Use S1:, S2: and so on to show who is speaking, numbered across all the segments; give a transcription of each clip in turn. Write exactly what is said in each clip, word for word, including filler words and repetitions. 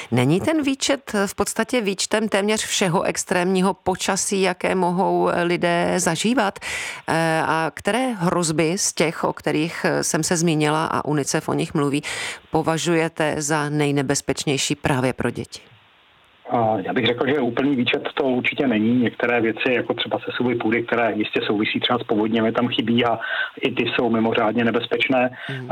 S1: Není ten výčet v podstatě výčtem téměř všeho extrémního počasí, jaké mohou lidé zažívat? A které hrozby z těch, o kterých jsem se zmínila a UNICEF o nich mluví, považujete za nejnebezpečnější právě pro děti?
S2: Já bych řekl, že úplný výčet to určitě není. Některé věci, jako třeba sesuvy půdy, které jistě souvisí třeba s povodněmi, tam chybí a i ty jsou mimořádně nebezpečné. Mm.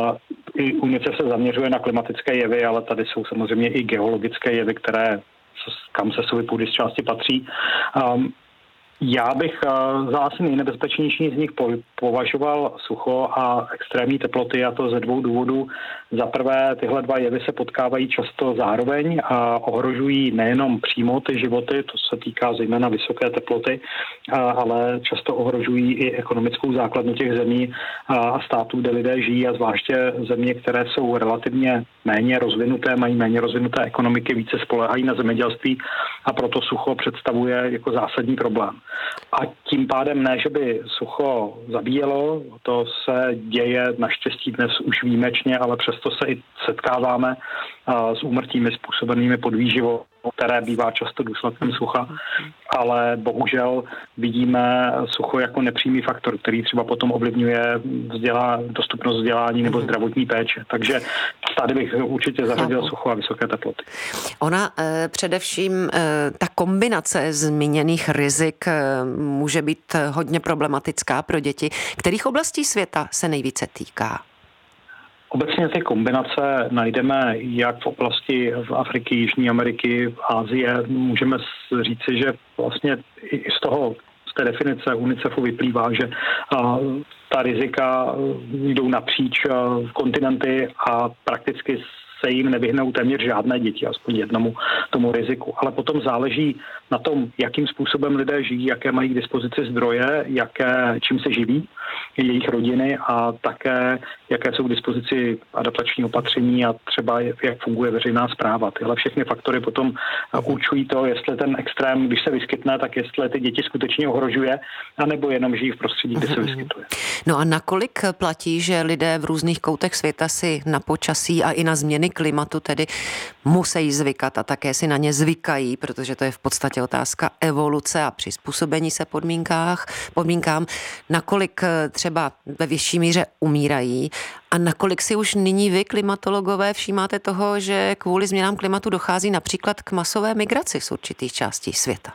S2: I UNICEF se zaměřuje na klimatické jevy, ale tady jsou samozřejmě i geologické jevy, které kam sesuvy půdy z části patří. Um, Já bych za asi nejnebezpečnější z nich považoval sucho a extrémní teploty, a to ze dvou důvodů. Za prvé, tyhle dva jevy se potkávají často zároveň a ohrožují nejenom přímo ty životy, to se týká zejména vysoké teploty, ale často ohrožují i ekonomickou základnu těch zemí a států, kde lidé žijí, a zvláště země, které jsou relativně méně rozvinuté, mají méně rozvinuté ekonomiky, více spoléhají na zemědělství a proto sucho představuje jako zásadní problém. A tím pádem ne, že by sucho zabíjelo, to se děje naštěstí dnes už výjimečně, ale přesto se i setkáváme s úmrtími způsobenými podvýživou, které bývá často důsledkem sucha, ale bohužel vidíme sucho jako nepřímý faktor, který třeba potom ovlivňuje vzdělá, dostupnost vzdělání nebo zdravotní péče. Takže tady bych určitě zařadil sucho a vysoké teploty.
S1: Ona eh, především eh, ta kombinace zmíněných rizik eh, může být hodně problematická pro děti. Kterých oblastí světa se nejvíce týká?
S2: Obecně ty kombinace najdeme jak v oblasti v Afriky, Jižní Ameriky, Asie. Můžeme říci, že vlastně i z toho, z té definice UNICEFu vyplývá, že a, ta rizika jdou napříč kontinenty a prakticky se jim nevyhnou téměř žádné děti, aspoň jednomu tomu riziku. Ale potom záleží na tom, jakým způsobem lidé žijí, jaké mají k dispozici zdroje, jaké, čím se živí jejich rodiny a také, jaké jsou k dispozici adaptační opatření a třeba jak funguje veřejná správa. Tyhle všechny faktory potom určují to, jestli ten extrém, když se vyskytne, tak jestli ty děti skutečně ohrožuje, anebo jenom žijí v prostředí, kde se vyskytuje.
S1: No a nakolik platí, že lidé v různých koutech světa si na počasí a i na změny klimatu tedy musí zvykat a také si na ně zvykají, protože to je v podstatě otázka evoluce a přizpůsobení se podmínkách, podmínkám, nakolik třeba ve vyšší míře umírají a nakolik si už nyní vy, klimatologové, všímáte toho, že kvůli změnám klimatu dochází například k masové migraci z určitých částí světa?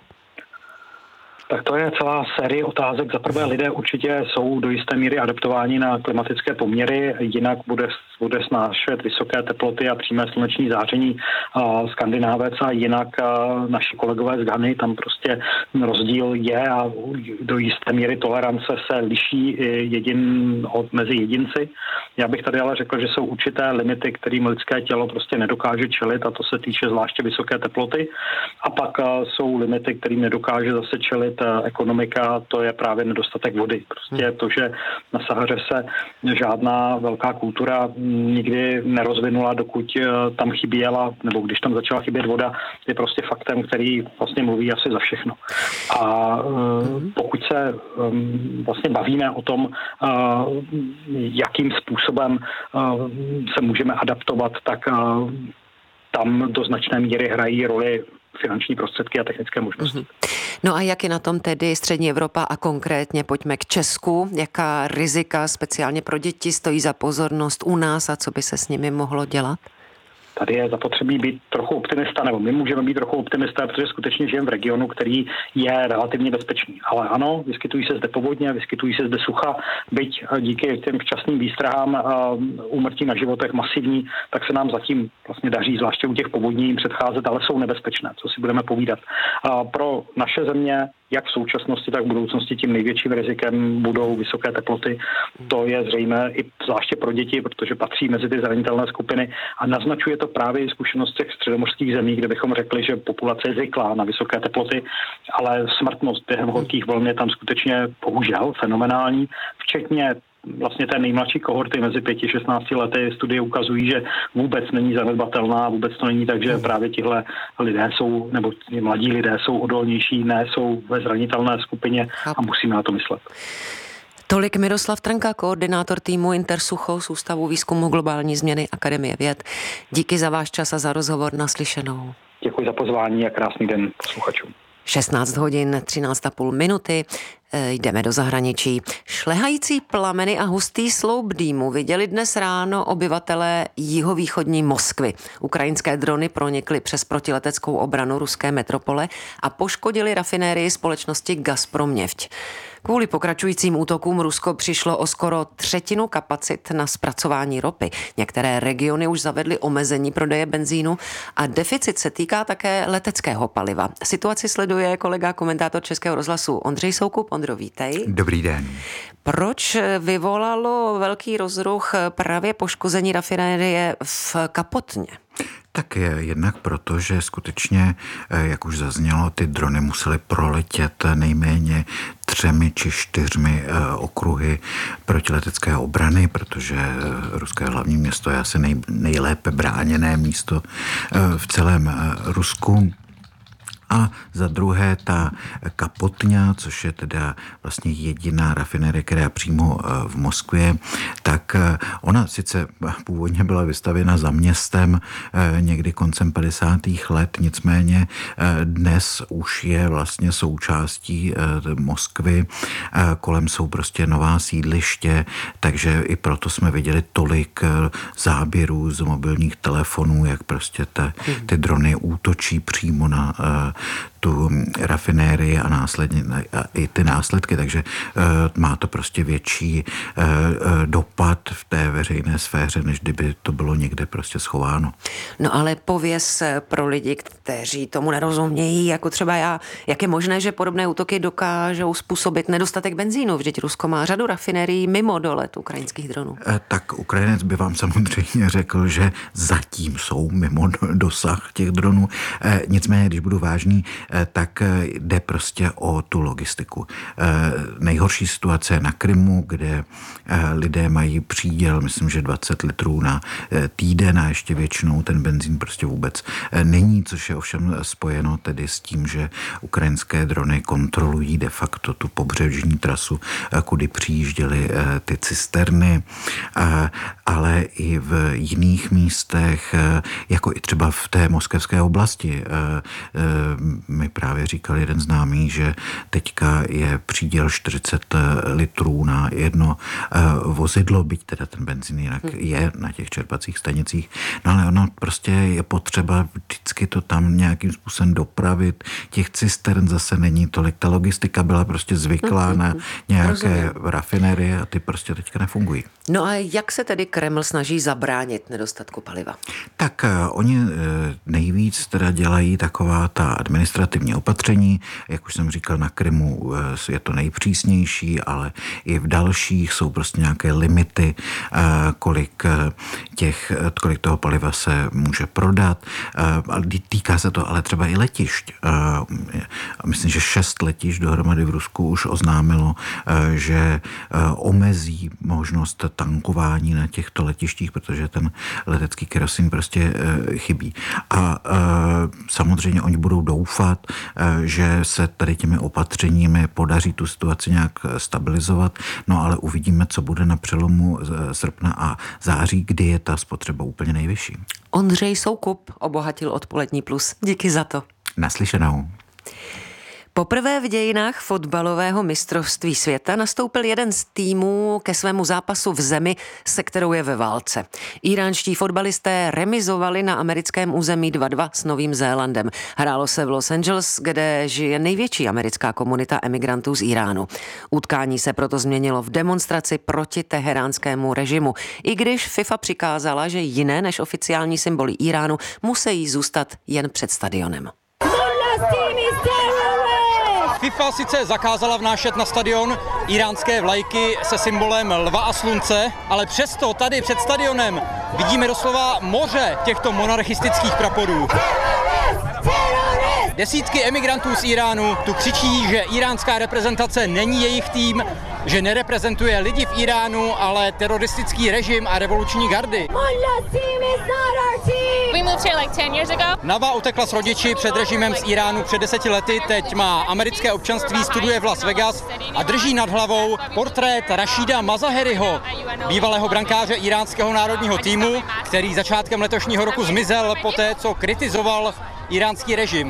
S2: Tak to je celá série otázek. Za prvé, lidé určitě jsou do jisté míry adaptováni na klimatické poměry, jinak bude, bude snášet vysoké teploty a přímé sluneční záření a Skandinávec a jinak a naši kolegové z Ghany, tam prostě rozdíl je a do jisté míry tolerance se liší jedin, od, mezi jedinci. Já bych tady ale řekl, že jsou určité limity, kterým lidské tělo prostě nedokáže čelit, a to se týče zvláště vysoké teploty. A pak jsou limity, kterým nedokáže zase čelit ekonomika, to je právě nedostatek vody. Prostě to, že na Sahaře se žádná velká kultura nikdy nerozvinula, dokud tam chyběla, nebo když tam začala chybět voda, je prostě faktem, který vlastně mluví asi za všechno. A pokud se vlastně bavíme o tom, jakým způsobem se můžeme adaptovat, tak tam do značné míry hrají roli finanční prostředky a technické možnosti.
S1: No a jak je na tom tedy střední Evropa a konkrétně pojďme k Česku? Jaká rizika speciálně pro děti stojí za pozornost u nás a co by se s nimi mohlo dělat?
S2: Tady je zapotřebí být trochu optimista, nebo my můžeme být trochu optimisté, protože skutečně žijeme v regionu, který je relativně bezpečný. Ale ano, vyskytují se zde povodně, vyskytují se zde sucha, byť díky těm včasným výstrahám úmrtí na životech masivní, tak se nám zatím vlastně daří, zvláště u těch povodní, jim předcházet, ale jsou nebezpečné, co si budeme povídat. A pro naše země, jak v současnosti, tak v budoucnosti tím největším rizikem budou vysoké teploty. To je zřejmé i zvláště pro děti, protože patří mezi ty zranitelné skupiny a naznačuje to právě i zkušenost těch středomořských zemí, kde bychom řekli, že populace je zvyklá na vysoké teploty, ale smrtnost během horkých vln je tam skutečně bohužel fenomenální, včetně vlastně té nejmladší kohorty mezi pěti a šestnácti lety. Studie ukazují, že vůbec není zanedbatelná, vůbec to není tak, že právě tihle lidé jsou, nebo mladí lidé jsou odolnější, ne, jsou ve zranitelné skupině a musíme na to myslet.
S1: Tolik Miroslav Trnka, koordinátor týmu Intersucho z Ústavu výzkumu globální změny Akademie věd. Díky za váš čas a za rozhovor, naslyšenou.
S2: Děkuji za pozvání a krásný den posluchačům.
S1: šestnáct hodin, třináct a půl minuty, jdeme do zahraničí. Šlehající plameny a hustý sloup dýmu viděli dnes ráno obyvatelé jihovýchodní Moskvy. Ukrajinské drony pronikly přes protileteckou obranu ruské metropole a poškodili rafinérii společnosti Gazprom Neft. Kvůli pokračujícím útokům Rusko přišlo o skoro třetinu kapacit na zpracování ropy. Některé regiony už zavedly omezení prodeje benzínu a deficit se týká také leteckého paliva. Situaci sleduje kolega komentátor Českého rozhlasu Ondřej Soukup. Ondro, vítej.
S3: Dobrý den.
S1: Proč vyvolalo velký rozruch právě poškození rafinérie v Kapotně?
S3: Tak je jednak proto, že skutečně, jak už zaznělo, ty drony musely proletět nejméně třemi či čtyřmi okruhy protiletecké obrany, protože ruské hlavní město je asi nej, nejlépe bráněné místo v celém Rusku. A za druhé ta Kapotňa, což je teda vlastně jediná rafinérie, která je přímo v Moskvě, tak ona sice původně byla vystavěna za městem někdy koncem padesátých let, nicméně dnes už je vlastně součástí Moskvy. Kolem jsou prostě nová sídliště, takže i proto jsme viděli tolik záběrů z mobilních telefonů, jak prostě te, ty drony útočí přímo na tu rafinérii a následně a i ty následky, takže uh, má to prostě větší uh, dopad v té veřejné sféře, než kdyby to bylo někde prostě schováno.
S1: No ale pověz pro lidi, kteří tomu nerozumějí, jako třeba já, jak je možné, že podobné útoky dokážou způsobit nedostatek benzínu? Vždyť Rusko má řadu rafinérií mimo dolet ukrajinských dronů.
S3: Uh, tak Ukrajinec by vám samozřejmě řekl, že zatím jsou mimo dosah těch dronů. Uh, nicméně, když budu vážný, tak jde prostě o tu logistiku. Nejhorší situace je na Krymu, kde lidé mají příděl, myslím, že dvacet litrů na týden a ještě většinou ten benzín prostě vůbec není, což je ovšem spojeno tedy s tím, že ukrajinské drony kontrolují de facto tu pobřežní trasu, kudy přijížděly ty cisterny, ale i v jiných místech, jako i třeba v té moskevské oblasti. Mi právě říkal jeden známý, že teďka je příděl čtyřicet litrů na jedno vozidlo, byť teda ten benzín jinak je na těch čerpacích stanicích. No ale ono prostě je potřeba vždycky to tam nějakým způsobem dopravit. Těch cistern zase není tolik. Ta logistika byla prostě zvyklá na nějaké rafinérie a ty prostě teďka nefungují.
S1: No a jak se tedy Kreml snaží zabránit nedostatku paliva?
S3: Tak oni nejvíc teda dělají taková ta administrativní opatření. Jak už jsem říkal, na Krymu je to nejpřísnější, ale i v dalších jsou prostě nějaké limity, kolik, těch, kolik toho paliva se může prodat. Týká se to ale třeba i letišť. Myslím, že šest letišť dohromady v Rusku už oznámilo, že omezí možnost tankování na těchto letištích, protože ten letecký kerosin prostě chybí. A samozřejmě oni budou doufat, že se tady těmi opatřeními podaří tu situaci nějak stabilizovat, no ale uvidíme, co bude na přelomu srpna a září, kdy je ta spotřeba úplně nejvyšší.
S1: Ondřej Soukup obohatil Odpolední plus. Díky za to.
S3: Naslyšenou.
S1: Poprvé v dějinách fotbalového mistrovství světa nastoupil jeden z týmů ke svému zápasu v zemi, se kterou je ve válce. Íránští fotbalisté remizovali na americkém území dva dva s Novým Zélandem. Hrálo se v Los Angeles, kde žije největší americká komunita emigrantů z Iránu. Utkání se proto změnilo v demonstraci proti teheránskému režimu, i když FIFA přikázala, že jiné než oficiální symboly Iránu musí zůstat jen před stadionem.
S4: FIFA sice zakázala vnášet na stadion iránské vlajky se symbolem lva a slunce, ale přesto tady před stadionem vidíme doslova moře těchto monarchistických praporů. Desítky emigrantů z Iránu tu křičí, že iránská reprezentace není jejich tým, že nereprezentuje lidi v Iránu, ale teroristický režim a revoluční gardy. Nava utekla s rodiči před režimem z Iránu před deseti lety, teď má americké občanství, studuje v Las Vegas a drží nad hlavou portrét Rašída Mazaheriho, bývalého brankáře iránského národního týmu, který začátkem letošního roku zmizel poté, co kritizoval iránský režim.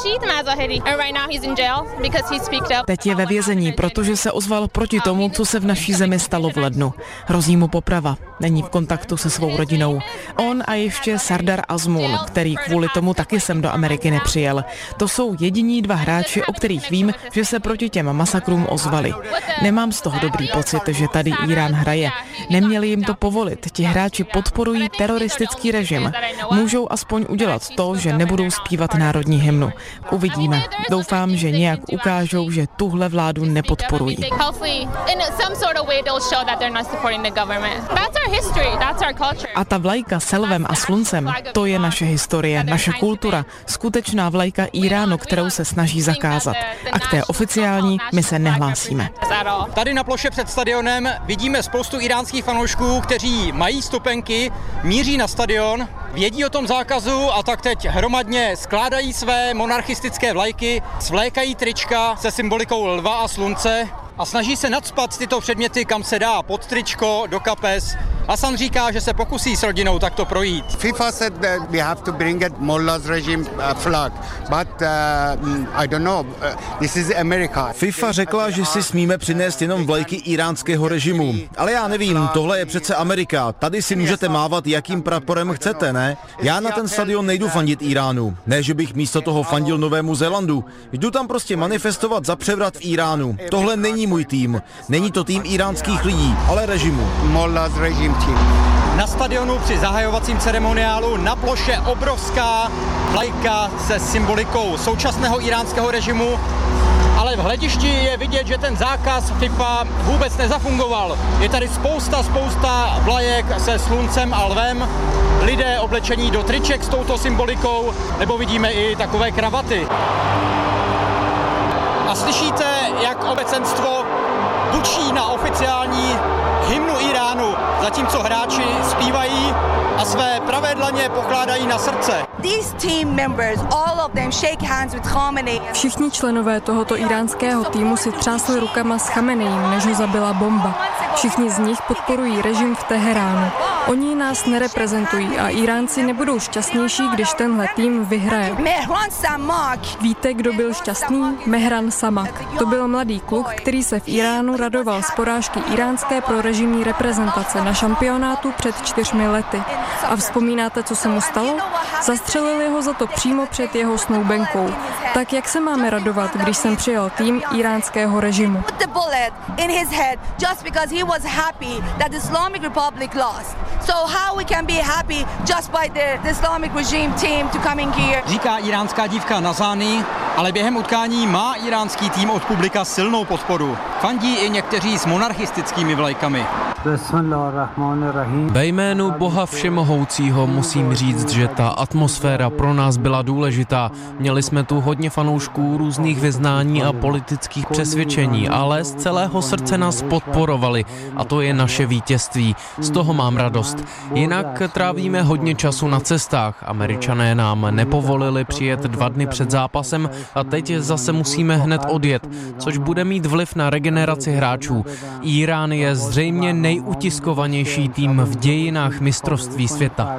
S5: Teď je ve vězení, protože se ozval proti tomu, co se v naší zemi stalo v lednu. Hrozí mu poprava, není v kontaktu se svou rodinou. On a ještě Sardar Azmoun, který kvůli tomu taky sem do Ameriky nepřijel. To jsou jediní dva hráči, o kterých vím, že se proti těm masakrům ozvali. Nemám z toho dobrý pocit, že tady Irán hraje. Neměli jim to povolit, ti hráči podporují teroristický režim. Můžou aspoň udělat to, že nebudou zpívat národní hymnu. Uvidíme. Doufám, že nějak ukážou, že tuhle vládu nepodporují. A ta vlajka se lvem a sluncem, to je naše historie, naše kultura, skutečná vlajka Iránu, kterou se snaží zakázat. A k té oficiální my se nehlásíme.
S4: Tady na ploše před stadionem vidíme spoustu iránských fanoušků, kteří mají stupenky, míří na stadion, vědí o tom zákazu a tak teď hromadně skládají své monarchistické vlajky, svlékají trička se symbolikou lva a slunce a snaží se nacpat tyto předměty, kam se dá, pod tričko, do kapes. Hasan říká, že se pokusí s rodinou takto projít.
S6: FIFA said that we have to bring it Mullah's regime flag, but uh, I don't know. This is America.
S7: FIFA řekla, že si smíme přinést jenom vlajky iránského režimu. Ale já nevím, tohle je přece Amerika. Tady si můžete mávat, jakým praporem chcete, ne? Já na ten stadion nejdu fandit Iránu. Ne, že bych místo toho fandil Novému Zélandu. Jdu tam prostě manifestovat za převrat v Iránu. Tohle není můj tým. Není to tým iránských lidí, ale režimu.
S6: Mullah's regime.
S4: Na stadionu při zahajovacím ceremoniálu na ploše obrovská vlajka se symbolikou současného iránského režimu, ale v hledišti je vidět, že ten zákaz FIFA vůbec nezafungoval. Je tady spousta, spousta vlajek se sluncem a lvem, lidé oblečení do triček s touto symbolikou, nebo vidíme i takové kravaty. A slyšíte, jak obecenstvo bučí na oficiální hymnu Iránu, zatímco hráči zpívají a své pravé dlaně pokládají na srdce.
S8: Všichni členové tohoto iránského týmu si třásli rukama s Chameneím, než ho zabila bomba. Všichni z nich podporují režim v Teheránu. Oni nás nereprezentují a Iránci nebudou šťastnější, když tenhle tým vyhraje. Víte, kdo byl šťastný? Mehran Samak. To byl mladý kluk, který se v Iránu radoval z porážky iránské prorežimní reprezentace na šampionátu před čtyřmi lety. A vzpomínáte, co se mu stalo? Zastřelili ho za to přímo před jeho snoubenkou. Tak jak se máme radovat, když sem přijel tým iránského režimu?
S4: Říká iránská dívka Nazani, ale během utkání má iránský tým od publika silnou podporu. Fandí i někteří s monarchistickými vlajkami.
S9: Ve jménu Boha Všemohoucího musím říct, že ta atmosféra pro nás byla důležitá. Měli jsme tu hodně fanoušků různých vyznání a politických přesvědčení, ale z celého srdce nás podporovali a to je naše vítězství. Z toho mám radost. Jinak trávíme hodně času na cestách. Američané nám nepovolili přijet dva dny před zápasem a teď zase musíme hned odjet, což bude mít vliv na regeneraci hráčů. Irán je zřejmě nejutiskovanější tým v dějinách mistrovství světa.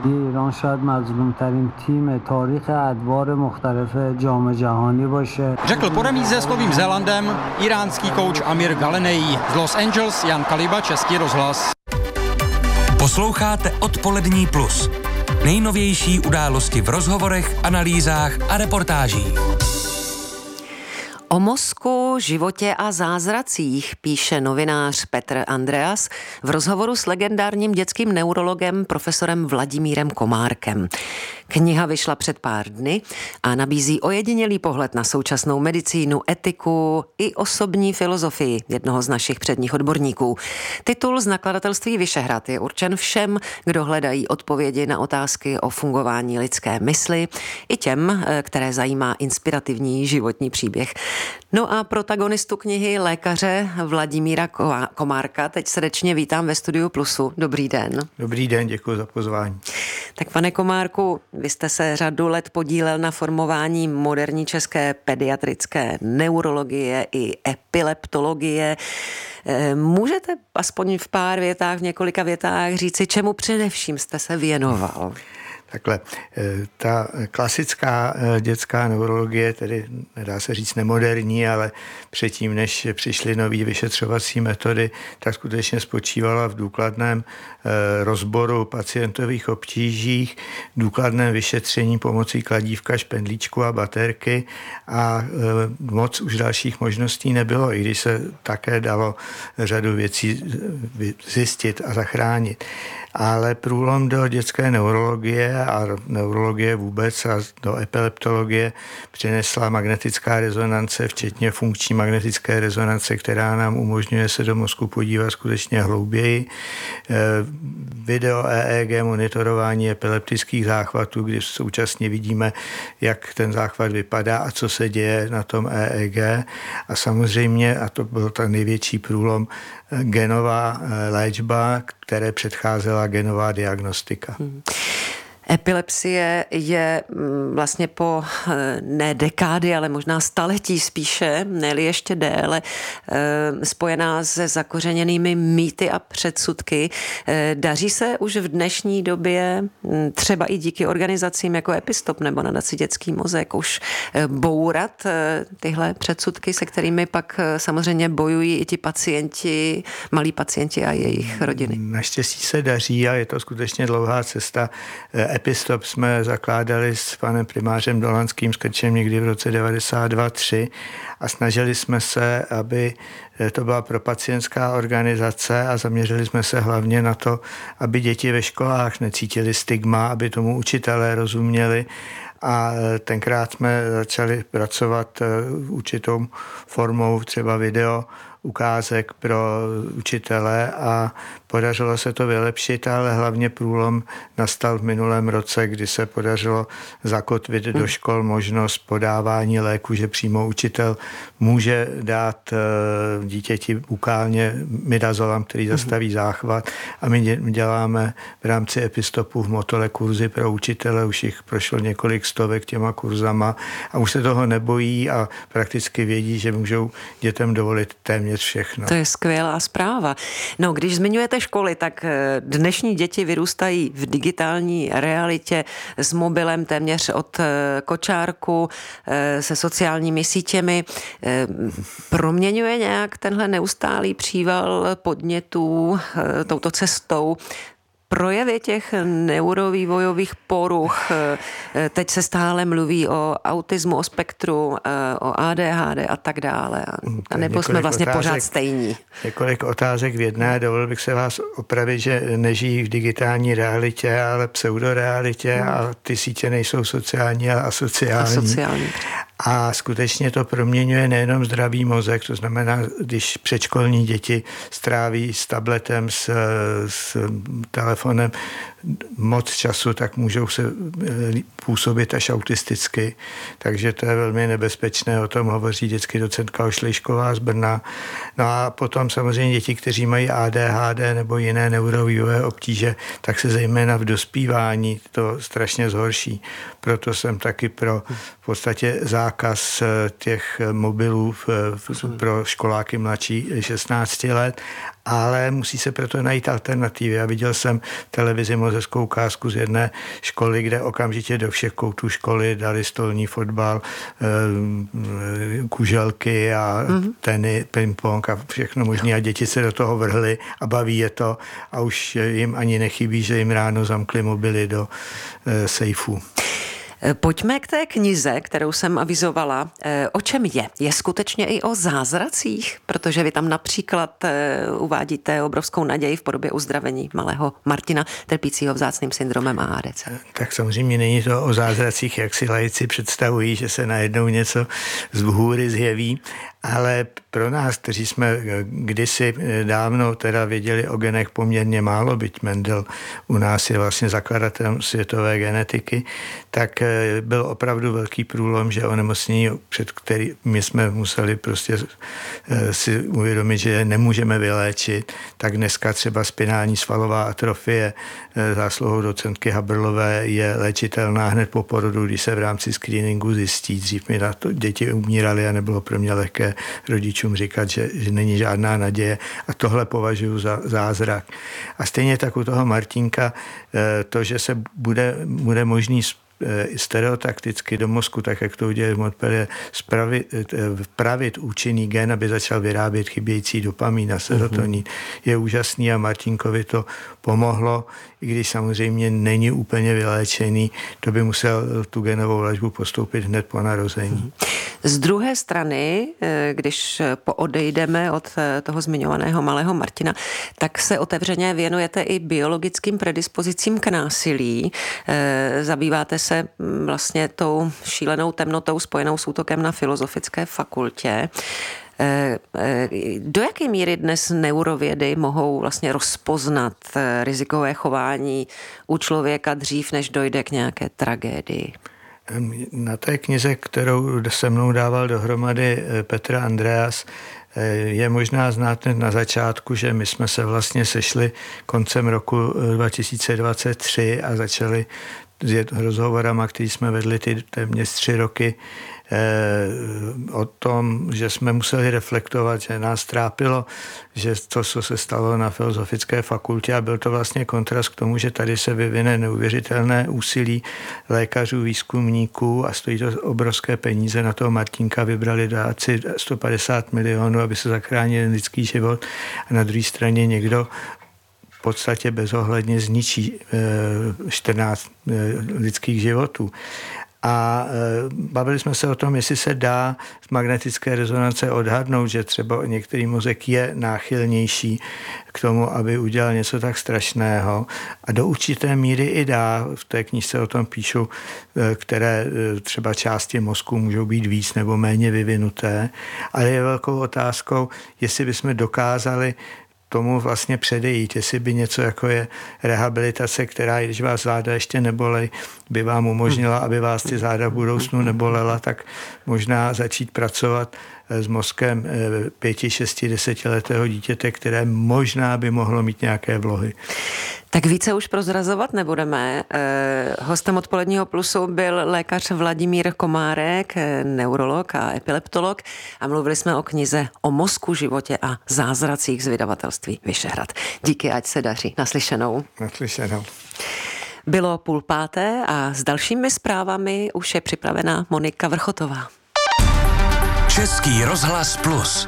S4: Řekl po remíze s Novým Zélandem iránský kouč Amir Galenejí. Z Los Angeles Jan Kaliba, Český rozhlas.
S10: Posloucháte Odpolední plus. Nejnovější události v rozhovorech, analýzách a reportážích.
S1: O mozku, životě a zázracích píše novinář Petr Andreas v rozhovoru s legendárním dětským neurologem profesorem Vladimírem Komárkem. Kniha vyšla před pár dny a nabízí ojedinělý pohled na současnou medicínu, etiku i osobní filozofii jednoho z našich předních odborníků. Titul z nakladatelství Vyšehrad je určen všem, kdo hledají odpovědi na otázky o fungování lidské mysli, i těm, které zajímá inspirativní životní příběh. No a protagonistu knihy, lékaře Vladimíra Komárka, teď srdečně vítám ve Studiu Plusu. Dobrý den.
S11: Dobrý den, děkuji za pozvání.
S1: Tak pane Komárku, vy jste se řadu let podílel na formování moderní české pediatrické neurologie i epileptologie. Můžete aspoň v pár větách, v několika větách říci, čemu především jste se věnoval?
S11: Takhle, ta klasická dětská neurologie, tedy nedá se říct nemoderní, ale předtím, než přišly nové vyšetřovací metody, tak skutečně spočívala v důkladném rozboru pacientových obtížích, důkladném vyšetření pomocí kladívka, špendlíčku a baterky a moc už dalších možností nebylo, i když se také dalo řadu věcí zjistit a zachránit. Ale průlom do dětské neurologie a neurologie vůbec a do epileptologie přinesla magnetická rezonance, včetně funkční magnetické rezonance, která nám umožňuje se do mozku podívat skutečně hlouběji. Video E E G monitorování epileptických záchvatů, kdy současně vidíme, jak ten záchvat vypadá a co se děje na tom E E G. A samozřejmě, a to byl ten největší průlom, genová léčba, které předcházela genová diagnostika. Hmm.
S1: Epilepsie je vlastně po ne dekády, ale možná staletí spíše, ne-li ještě déle, spojená se zakořeněnými mýty a předsudky. Daří se už v dnešní době, třeba i díky organizacím jako Epistop nebo Nadaci Dětský mozek, už bourat tyhle předsudky, se kterými pak samozřejmě bojují i ti pacienti, malí pacienti a jejich rodiny?
S11: Naštěstí se daří a je to skutečně dlouhá cesta. Epistop jsme zakládali s panem primářem Dolanským s Krčem někdy v roce devadesát dva tři a snažili jsme se, aby to byla propacientská organizace a zaměřili jsme se hlavně na to, aby děti ve školách necítili stigma, aby tomu učitelé rozuměli. A tenkrát jsme začali pracovat určitou formou třeba video ukázek pro učitele a podařilo se to vylepšit, ale hlavně průlom nastal v minulém roce, kdy se podařilo zakotvit do škol možnost podávání léku, že přímo učitel může dát dítěti bukálně midazolam, který zastaví záchvat a my děláme v rámci Epistopu v Motole kurzy pro učitele, už jich prošlo několik stovek těma kurzama a už se toho nebojí a prakticky vědí, že můžou dětem dovolit téměř všechno.
S1: To je skvělá zpráva. No, když zmiňujete školy, tak dnešní děti vyrůstají v digitální realitě s mobilem téměř od kočárku, se sociálními sítěmi. Proměňuje nějak tenhle neustálý příval podnětů touto cestou projevy těch neurovývojových poruch? Teď se stále mluví o autismu, o spektru, o A D H D a tak dále. A nebo jsme vlastně otázek, pořád stejní?
S11: Několik otázek v jedné. Dovolil bych se vás opravit, že nežijí v digitální realitě, ale pseudorealitě hmm. a ty sítě nejsou sociální, ale asociální. asociální. A skutečně to proměňuje nejenom zdravý mozek, to znamená, když předškolní děti stráví s tabletem, s, s telefonem moc času, tak můžou se působit až autisticky. Takže to je velmi nebezpečné, o tom hovoří dětsky docentka Ošlejšková z Brna. No a potom samozřejmě děti, kteří mají A D H D nebo jiné neurovývojové obtíže, tak se zejména v dospívání to strašně zhorší. Proto jsem taky pro v podstatě zákaz těch mobilů pro školáky mladší šestnácti let, ale musí se proto najít alternativy. Já viděl jsem v televizi moc hezkou ukázku z jedné školy, kde okamžitě do všech koutů školy dali stolní fotbal, kuželky a mm-hmm. tenis, ping-pong a všechno možné a děti se do toho vrhly a baví je to a už jim ani nechybí, že jim ráno zamkli mobily do e, sejfu.
S1: Pojďme k té knize, kterou jsem avizovala. O čem je? Je skutečně i o zázracích? Protože vy tam například uvádíte obrovskou naději v podobě uzdravení malého Martina, trpícího vzácným syndromem A A D C.
S11: Tak samozřejmě není to o zázracích, jak si laici představují, že se najednou něco z hůry zjeví, Ale pro nás, kteří jsme kdysi dávno teda věděli o genech poměrně málo, byť Mendel u nás je vlastně zakladatelem světové genetiky, tak byl opravdu velký průlom, že onemocnění, před kterými jsme museli prostě si uvědomit, že nemůžeme vyléčit, tak dneska třeba spinální svalová atrofie zásluhou docentky Habrlové je léčitelná hned po porodu, když se v rámci screeningu zjistí. Dřív mi na to děti umíraly a nebylo pro mě lehké rodičům říkat, že, že není žádná naděje a tohle považuji za zázrak. A stejně tak u toho Martínka to, že se bude, bude možný stereotakticky do mozku, tak jak to udělali v Montpellier, spravit, vpravit účinný gen, aby začal vyrábět chybějící dopamin a serotonin, mm-hmm. je úžasný a Martínkovi to pomohlo, i když samozřejmě není úplně vyléčený, to by musel tu genovou léčbu postoupit hned po narození.
S1: Z druhé strany, když poodejdeme od toho zmiňovaného malého Martina, tak se otevřeně věnujete i biologickým predispozicím k násilí. Zabýváte se vlastně tou šílenou temnotou spojenou s útokem na Filozofické fakultě. Do jaké míry dnes neurovědy mohou vlastně rozpoznat rizikové chování u člověka dřív, než dojde k nějaké tragédii?
S11: Na té knize, kterou se mnou dával dohromady Petr Andreas, je možná znát na začátku, že my jsme se vlastně sešli koncem roku dva tisíce dvacet tři a začali s rozhovorama, který jsme vedli ty téměř tři roky, o tom, že jsme museli reflektovat, že nás trápilo, že to, co se stalo na Filozofické fakultě, a byl to vlastně kontrast k tomu, že tady se vyvine neuvěřitelné úsilí lékařů, výzkumníků a stojí to obrovské peníze. Na toho Martínka vybrali dárci sto padesát milionů, aby se zachránil lidský život, a na druhé straně někdo v podstatě bezohledně zničí čtrnáct lidských životů. A bavili jsme se o tom, jestli se dá z magnetické rezonance odhadnout, že třeba některý mozek je náchylnější k tomu, aby udělal něco tak strašného. A do určité míry i dá. V té knížce o tom píšu, které třeba části mozku můžou být víc nebo méně vyvinuté. Ale je velkou otázkou, jestli bychom dokázali tomu vlastně předejít, jestli by něco jako je rehabilitace, která, když vás záda ještě nebolej, by vám umožnila, aby vás ty záda v budoucnu nebolela, tak možná začít pracovat s mozkem pěti, šesti, desetiletého dítěte, které možná by mohlo mít nějaké vlohy.
S1: Tak více už prozrazovat nebudeme. Hostem Odpoledního plusu byl lékař Vladimír Komárek, neurolog a epileptolog, a mluvili jsme o knize O mozku, životě a zázracích z vydavatelství Vyšehrad. Díky, ať se daří. Naslyšenou.
S11: Naslyšenou.
S1: Bylo půl páté a s dalšími zprávami už je připravená Monika Vrchotová.
S10: Český rozhlas plus.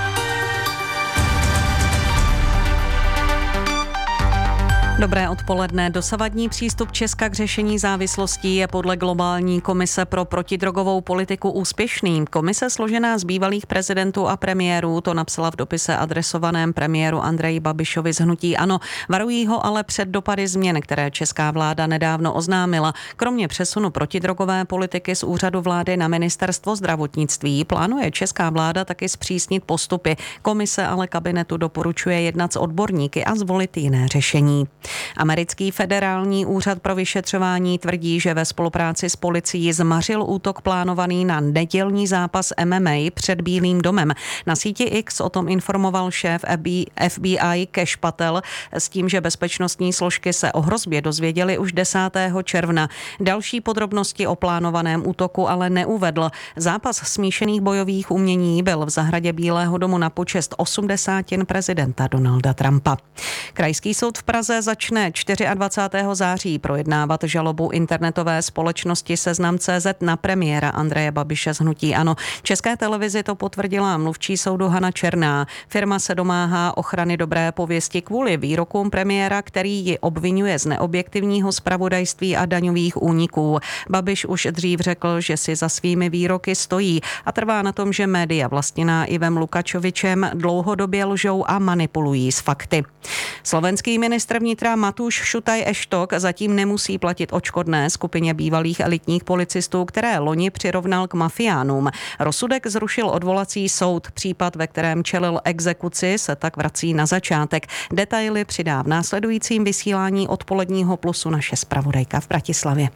S12: Dobré odpoledne. Dosavadní přístup Česka k řešení závislostí je podle globální komise pro protidrogovou politiku úspěšný. Komise složená z bývalých prezidentů a premiérů to napsala v dopise adresovaném premiéru Andreji Babišovi z hnutí ANO. Varují ho ale před dopady změn, které česká vláda nedávno oznámila. Kromě přesunu protidrogové politiky z úřadu vlády na ministerstvo zdravotnictví plánuje česká vláda taky zpřísnit postupy. Komise ale kabinetu doporučuje jednat s odborníky a zvolit jiné řešení. Americký federální úřad pro vyšetřování tvrdí, že ve spolupráci s policií zmařil útok plánovaný na nedělní zápas M M A před Bílým domem. Na síti X o tom informoval šéf F B I Cash Patel s tím, že bezpečnostní složky se o hrozbě dozvěděly už desátého června. Další podrobnosti o plánovaném útoku ale neuvedl. Zápas smíšených bojových umění byl v zahradě Bílého domu na počest osmdesátin prezidenta Donalda Trumpa. Krajský soud v Praze začne dvacátého čtvrtého září projednávat žalobu internetové společnosti Seznam tečka cé zet na premiéra Andreje Babiše z hnutí ANO. České televizi to potvrdila mluvčí soudu Hana Černá. Firma se domáhá ochrany dobré pověsti kvůli výrokům premiéra, který ji obvinuje z neobjektivního zpravodajství a daňových úniků. Babiš už dřív řekl, že si za svými výroky stojí a trvá na tom, že média vlastněná Ivem Lukačovičem dlouhodobě lžou a manipulují s fakty. Slovenský ministr vnitra vnitra Matuš Šutaj Eštok zatím nemusí platit odškodné skupině bývalých elitních policistů, které loni přirovnal k mafiánům. Rozsudek zrušil odvolací soud. Případ, ve kterém čelil exekuci, se tak vrací na začátek. Detaily přidá v následujícím vysílání Odpoledního plusu naše zpravodajka v Bratislavě.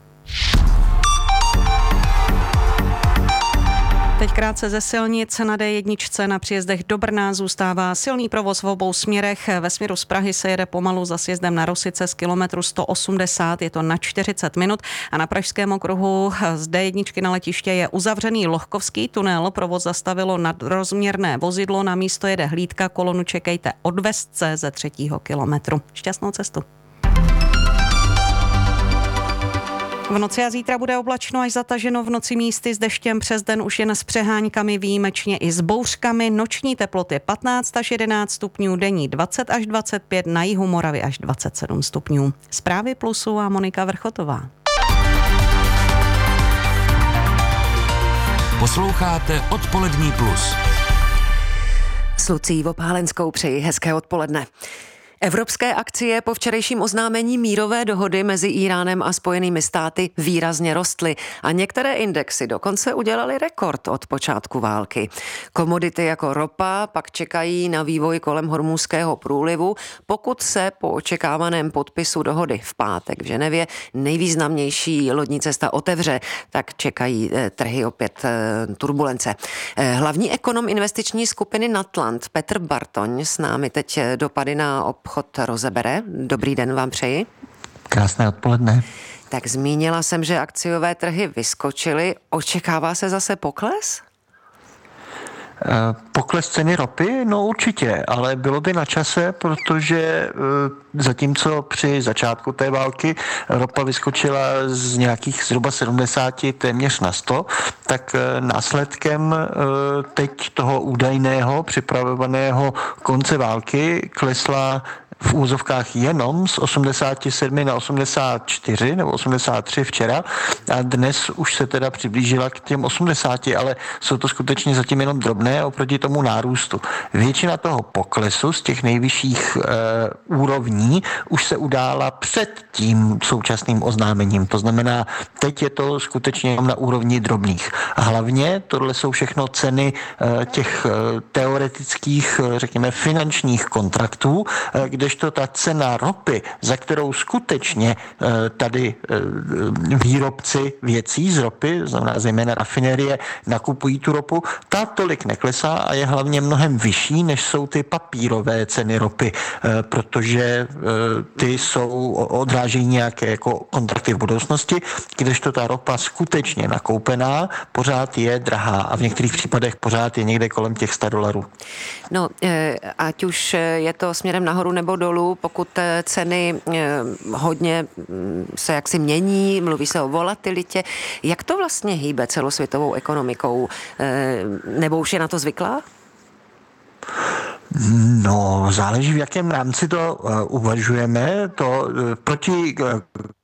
S12: Teď krátce ze silnic. Na dé jedna na příjezdech do Brna zůstává silný provoz v obou směrech. Ve směru z Prahy se jede pomalu za sjezdem na Rosice z kilometru sto osmdesát, je to na čtyřicet minut. A na Pražském okruhu z dé jedna na letiště je uzavřený Lohkovský tunel. Provoz zastavilo nadrozměrné vozidlo, na místo jede hlídka, kolonu čekejte od Vestce ze třetího kilometru. Šťastnou cestu. V noci a zítra bude oblačno až zataženo, v noci místy s deštěm, přes den už jen s přehánkami, výjimečně i s bouřkami. Noční teploty patnáct až jedenáct stupňů, denní dvacet až dvacet pět, na jihu Moravy až dvacet sedm stupňů. Zprávy Plusu a Monika Vrchotová.
S10: Posloucháte Odpolední plus.
S1: S Lucí Vopálenskou přeji hezké odpoledne. Evropské akcie po včerejším oznámení mírové dohody mezi Íránem a Spojenými státy výrazně rostly a některé indexy dokonce udělaly rekord od počátku války. Komodity jako ropa pak čekají na vývoj kolem Hormuzského průlivu, pokud se po očekávaném podpisu dohody v pátek v Ženevě nejvýznamnější lodní cesta otevře, tak čekají trhy opět turbulence. Hlavní ekonom investiční skupiny Natland Petr Bartoň s námi teď dopady na obchod rozebere. Dobrý den vám přeji.
S13: Krásné odpoledne.
S1: Tak zmínila jsem, že akciové trhy vyskočily. Očekává se zase pokles?
S13: Pokles ceny ropy? No určitě, ale bylo by na čase, protože zatímco při začátku té války ropa vyskočila z nějakých zhruba sedmdesáti téměř na sto, tak následkem teď toho údajného připravovaného konce války klesla v úzovkách jenom z osmdesát sedm na osmdesát čtyři nebo osmdesát tři včera a dnes už se teda přiblížila k těm osmdesáti, ale jsou to skutečně zatím jenom drobné oproti tomu nárůstu. Většina toho poklesu z těch nejvyšších e, úrovní už se udála před tím současným oznámením. To znamená, teď je to skutečně jenom na úrovni drobných. A hlavně tohle jsou všechno ceny e, těch e, teoretických, řekněme, finančních kontraktů, e, kdežto ta cena ropy, za kterou skutečně e, tady e, výrobci věcí z ropy, znamená zejména rafinerie, nakupují tu ropu, ta tolik neklesá a je hlavně mnohem vyšší, než jsou ty papírové ceny ropy, e, protože e, ty jsou odrážejí nějaké jako kontrakty v budoucnosti, kdežto ta ropa skutečně nakoupená pořád je drahá a v některých případech pořád je někde kolem těch sto dolarů.
S1: No, e, ať už je to směrem nahoru nebo dolů, pokud ceny e, hodně se jaksi mění, mluví se o volatilitě, jak to vlastně hýbe celosvětovou ekonomikou? E, nebo už je na to zvyklá?
S13: No, záleží, v jakém rámci to uh, uvažujeme. To uh, proti... Uh...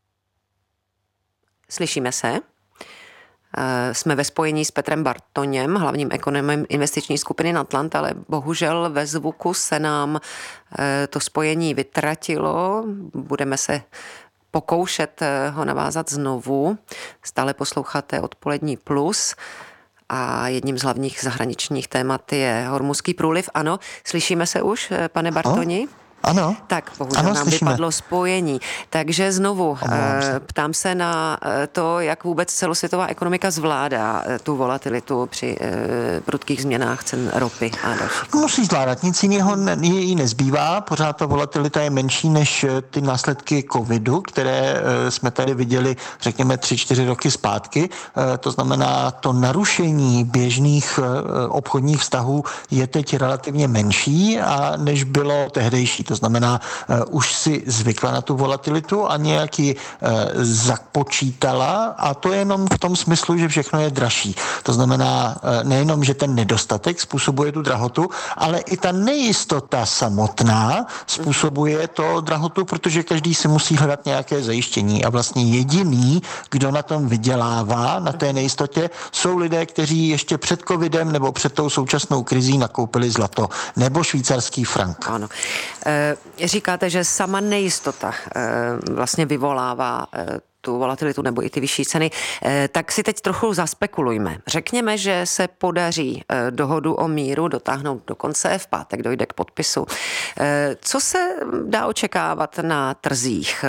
S1: Slyšíme se? Jsme ve spojení s Petrem Bartoněm, hlavním ekonomem investiční skupiny Natland, ale bohužel ve zvuku se nám to spojení vytratilo. Budeme se pokoušet ho navázat znovu. Stále posloucháte Odpolední plus. A jedním z hlavních zahraničních témat je Hormuzský průliv. Ano, slyšíme se už, pane Bartoni?
S13: Ano.
S1: Tak, bohužel
S13: ano,
S1: nám
S13: slyšíme. Vypadlo
S1: spojení. Takže znovu se. ptám se na to, jak vůbec celosvětová ekonomika zvládá tu volatilitu při prudkých změnách cen ropy a dalších.
S13: Musí zvládat, nic jiného jí nezbývá. Pořád ta volatilita je menší než ty následky covidu, které jsme tady viděli, řekněme, tři, čtyři roky zpátky. To znamená, to narušení běžných obchodních vztahů je teď relativně menší, a než bylo tehdejší. To znamená, uh, už si zvykla na tu volatilitu a nějak ji uh, započítala, a to jenom v tom smyslu, že všechno je dražší. To znamená uh, nejenom, že ten nedostatek způsobuje tu drahotu, ale i ta nejistota samotná způsobuje to drahotu, protože každý si musí hledat nějaké zajištění a vlastně jediný, kdo na tom vydělává, na té nejistotě, jsou lidé, kteří ještě před covidem nebo před tou současnou krizí nakoupili zlato nebo švýcarský frank.
S1: Ano. Říkáte, že sama nejistota vlastně vyvolává tu volatilitu nebo i ty vyšší ceny, tak si teď trochu zaspekulujme. Řekněme, že se podaří dohodu o míru dotáhnout do konce, v pátek dojde k podpisu. Co se dá očekávat na trzích?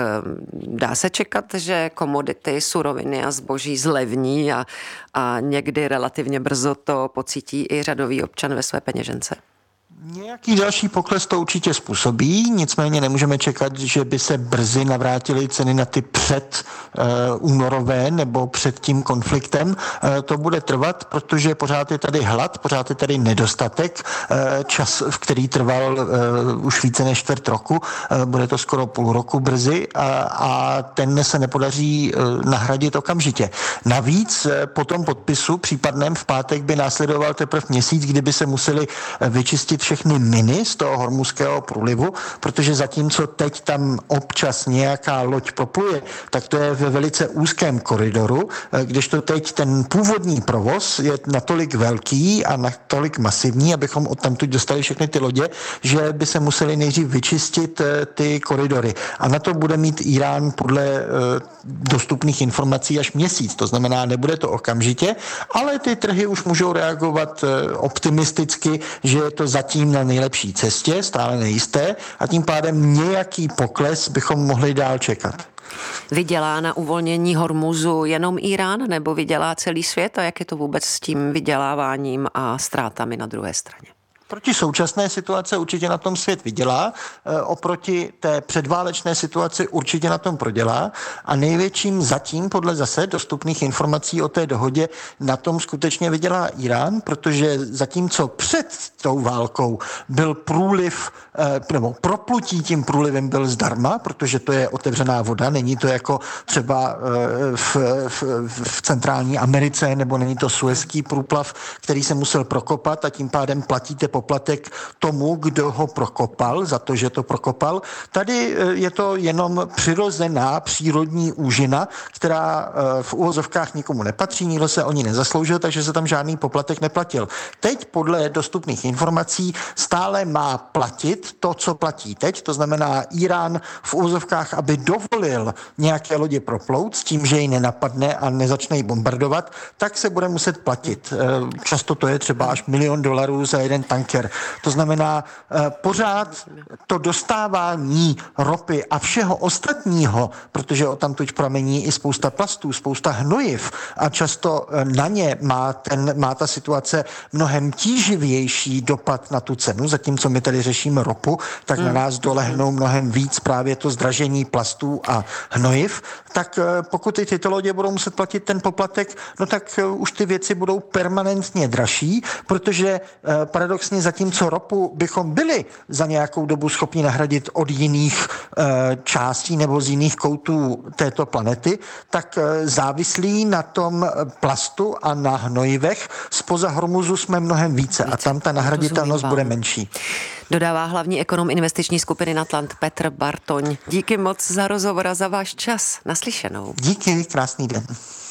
S1: Dá se čekat, že komodity, suroviny a zboží zlevní a, a někdy relativně brzo to pocítí i řadový občan ve své peněžence?
S13: Nějaký další pokles to určitě způsobí, nicméně nemůžeme čekat, že by se brzy navrátily ceny na ty před uh, únorové nebo před tím konfliktem. Uh, to bude trvat, protože pořád je tady hlad, pořád je tady nedostatek, uh, čas, v který trval uh, už více než čtvrt roku, uh, bude to skoro půl roku brzy a, a ten se nepodaří uh, nahradit okamžitě. Navíc uh, po tom podpisu případném v pátek by následoval teprve měsíc, kdyby se museli uh, vyčistit všechny miny z toho hormuzského průlivu, protože zatímco teď tam občas nějaká loď propluje, tak to je ve velice úzkém koridoru, kdežto teď ten původní provoz je natolik velký a natolik masivní, abychom odtamtud dostali všechny ty lodě, že by se museli nejdřív vyčistit ty koridory. A na to bude mít Irán podle dostupných informací až měsíc. To znamená, nebude to okamžitě, ale ty trhy už můžou reagovat optimisticky, že je to zatím na nejlepší cestě, stále nejisté, a tím pádem nějaký pokles bychom mohli dál čekat.
S1: Vydělá na uvolnění Hormuzu jenom Irán, nebo vydělá celý svět? A jak je to vůbec s tím vyděláváním a ztrátami na druhé straně?
S13: Proti současné situace určitě na tom svět vydělá, e, oproti té předválečné situaci určitě na tom prodělá a největším zatím podle zase dostupných informací o té dohodě na tom skutečně vydělá Irán, protože zatímco před tou válkou byl průliv, e, nebo proplutí tím průlivem byl zdarma, protože to je otevřená voda, není to jako třeba e, v, v, v centrální Americe, nebo není to Suezský průplav, který se musel prokopat a tím pádem platíte poplatek tomu, kdo ho prokopal, za to, že to prokopal. Tady je to jenom přirozená přírodní úžina, která v uvozovkách nikomu nepatří, nikdo se o ní nezasloužil, takže se tam žádný poplatek neplatil. Teď podle dostupných informací stále má platit to, co platí teď, to znamená Irán v uvozovkách, aby dovolil nějaké lodě proplout s tím, že ji nenapadne a nezačne ji bombardovat, tak se bude muset platit. Často to je třeba až milion dolarů za jeden tanker. To znamená, pořád to dostávání ropy a všeho ostatního, protože odtamtud pramení i spousta plastů, spousta hnojiv a často na ně má, ten, má ta situace mnohem tíživější dopad na tu cenu, zatímco my tady řešíme ropu, tak na nás dolehnou mnohem víc právě to zdražení plastů a hnojiv, tak pokud i tyto lodě budou muset platit ten poplatek, no tak už ty věci budou permanentně dražší, protože paradoxně zatímco ropu bychom byli za nějakou dobu schopni nahradit od jiných e, částí nebo z jiných koutů této planety, tak e, závislí na tom plastu a na hnojivech spoza Hormuzu jsme mnohem více a tam ta nahraditelnost bude menší.
S1: Dodává hlavní ekonom investiční skupiny Natland Petr Bartoň. Díky moc za rozhovor a za váš čas. Naslyšenou.
S13: Díky, krásný den.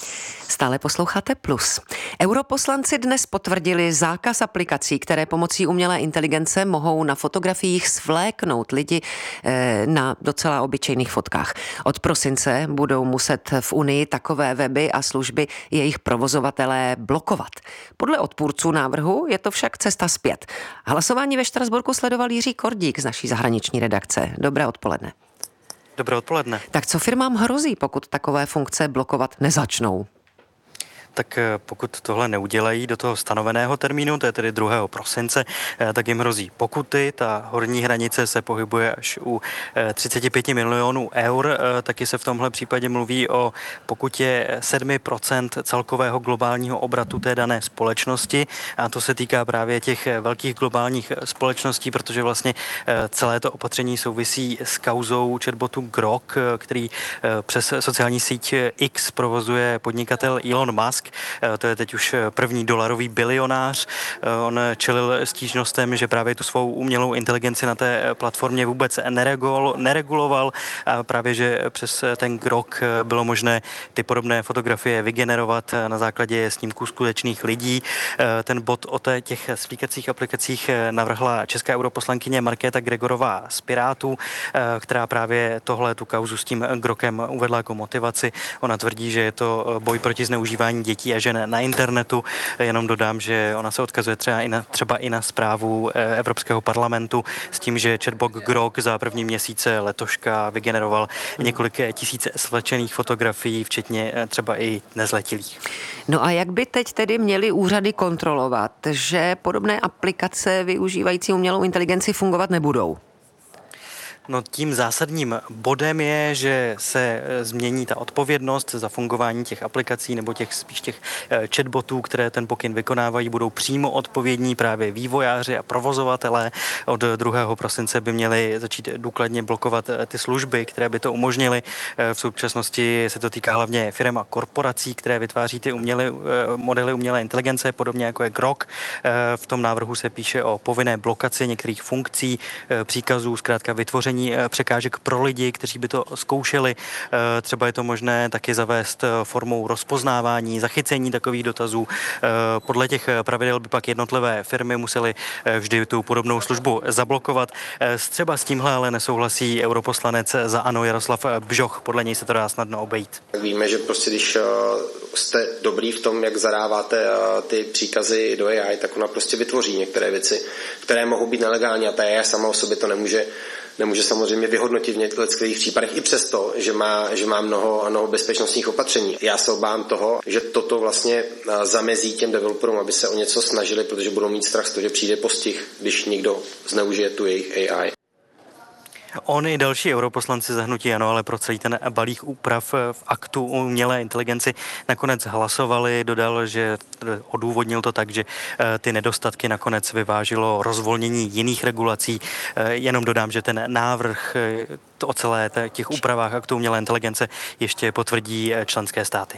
S1: Stále posloucháte Plus. Europoslanci dnes potvrdili zákaz aplikací, které pomocí umělé inteligence mohou na fotografiích svléknout lidi na docela obyčejných fotkách. Od prosince budou muset v Unii takové weby a služby jejich provozovatelé blokovat. Podle odpůrců návrhu je to však cesta zpět. Hlasování ve Štrasburku sledoval Jiří Kordík z naší zahraniční redakce. Dobré odpoledne.
S14: Dobré odpoledne.
S1: Tak co firmám hrozí, pokud takové funkce blokovat nezačnou?
S14: Tak pokud tohle neudělají do toho stanoveného termínu, to je tedy druhého prosince, tak jim hrozí pokuty. Ta horní hranice se pohybuje až u třicet pět milionů eur. Taky se v tomhle případě mluví o pokutě sedm procent celkového globálního obratu té dané společnosti. A to se týká právě těch velkých globálních společností, protože vlastně celé to opatření souvisí s kauzou chatbotu Grok, který přes sociální síť X provozuje podnikatel Elon Musk. Musk. To je teď už první dolarový bilionář. On čelil stížnostem, že právě tu svou umělou inteligenci na té platformě vůbec nereguloval a právě, že přes ten Grok bylo možné ty podobné fotografie vygenerovat na základě snímků skutečných lidí. Ten bod o těch slíkacích aplikacích navrhla česká europoslankyně Markéta Gregorová z Pirátů, která právě tohle, tu kauzu s tím Grokem uvedla jako motivaci. Ona tvrdí, že je to boj proti zneužívání dětí a žen na internetu. Jenom dodám, že ona se odkazuje třeba i na, třeba i na zprávu Evropského parlamentu s tím, že chatbot Grok za první měsíce letoška vygeneroval několik tisíc svlečených fotografií, včetně třeba i nezletilých.
S1: No a jak by teď tedy měly úřady kontrolovat, že podobné aplikace využívající umělou inteligenci fungovat nebudou?
S14: No tím zásadním bodem je, že se změní ta odpovědnost za fungování těch aplikací nebo těch spíš těch chatbotů, které ten pokyn vykonávají, budou přímo odpovědní právě vývojáři a provozovatelé. Od druhého prosince by měli začít důkladně blokovat ty služby, které by to umožnily. V současnosti se to týká hlavně firem a korporací, které vytváří ty umělé, modely umělé inteligence, podobně jako je Grok. V tom návrhu se píše o povinné blokaci některých funkcí, příkazů, zkrátka vytvoření překážek pro lidi, kteří by to zkoušeli. Třeba je to možné taky zavést formou rozpoznávání, zachycení takových dotazů. Podle těch pravidel by pak jednotlivé firmy musely vždy tu podobnou službu zablokovat. Třeba s tímhle ale nesouhlasí europoslanec za ANO Jaroslav Bžoch. Podle něj se to dá snadno obejít.
S15: Víme, že prostě když jste dobrý v tom, jak zadáváte ty příkazy do A I, tak ona prostě vytvoří některé věci, které mohou být nelegální a ta A I sama o sobě to nemůže Nemůže samozřejmě vyhodnotit v některých případech i přesto, že má, že má mnoho, mnoho bezpečnostních opatření. Já se obávám toho, že toto vlastně zamezí těm developerům, aby se o něco snažili, protože budou mít strach z toho, že přijde postih, když někdo zneužije tu jejich A I.
S14: On i další europoslanci za hnutí ANO, ale pro celý ten balík úprav v aktu o umělé inteligenci nakonec hlasovali. Dodal, že odůvodnil to tak, že ty nedostatky nakonec vyvážilo rozvolnění jiných regulací. Jenom dodám, že ten návrh o celé těch úpravách aktu umělé inteligence ještě potvrdí členské státy.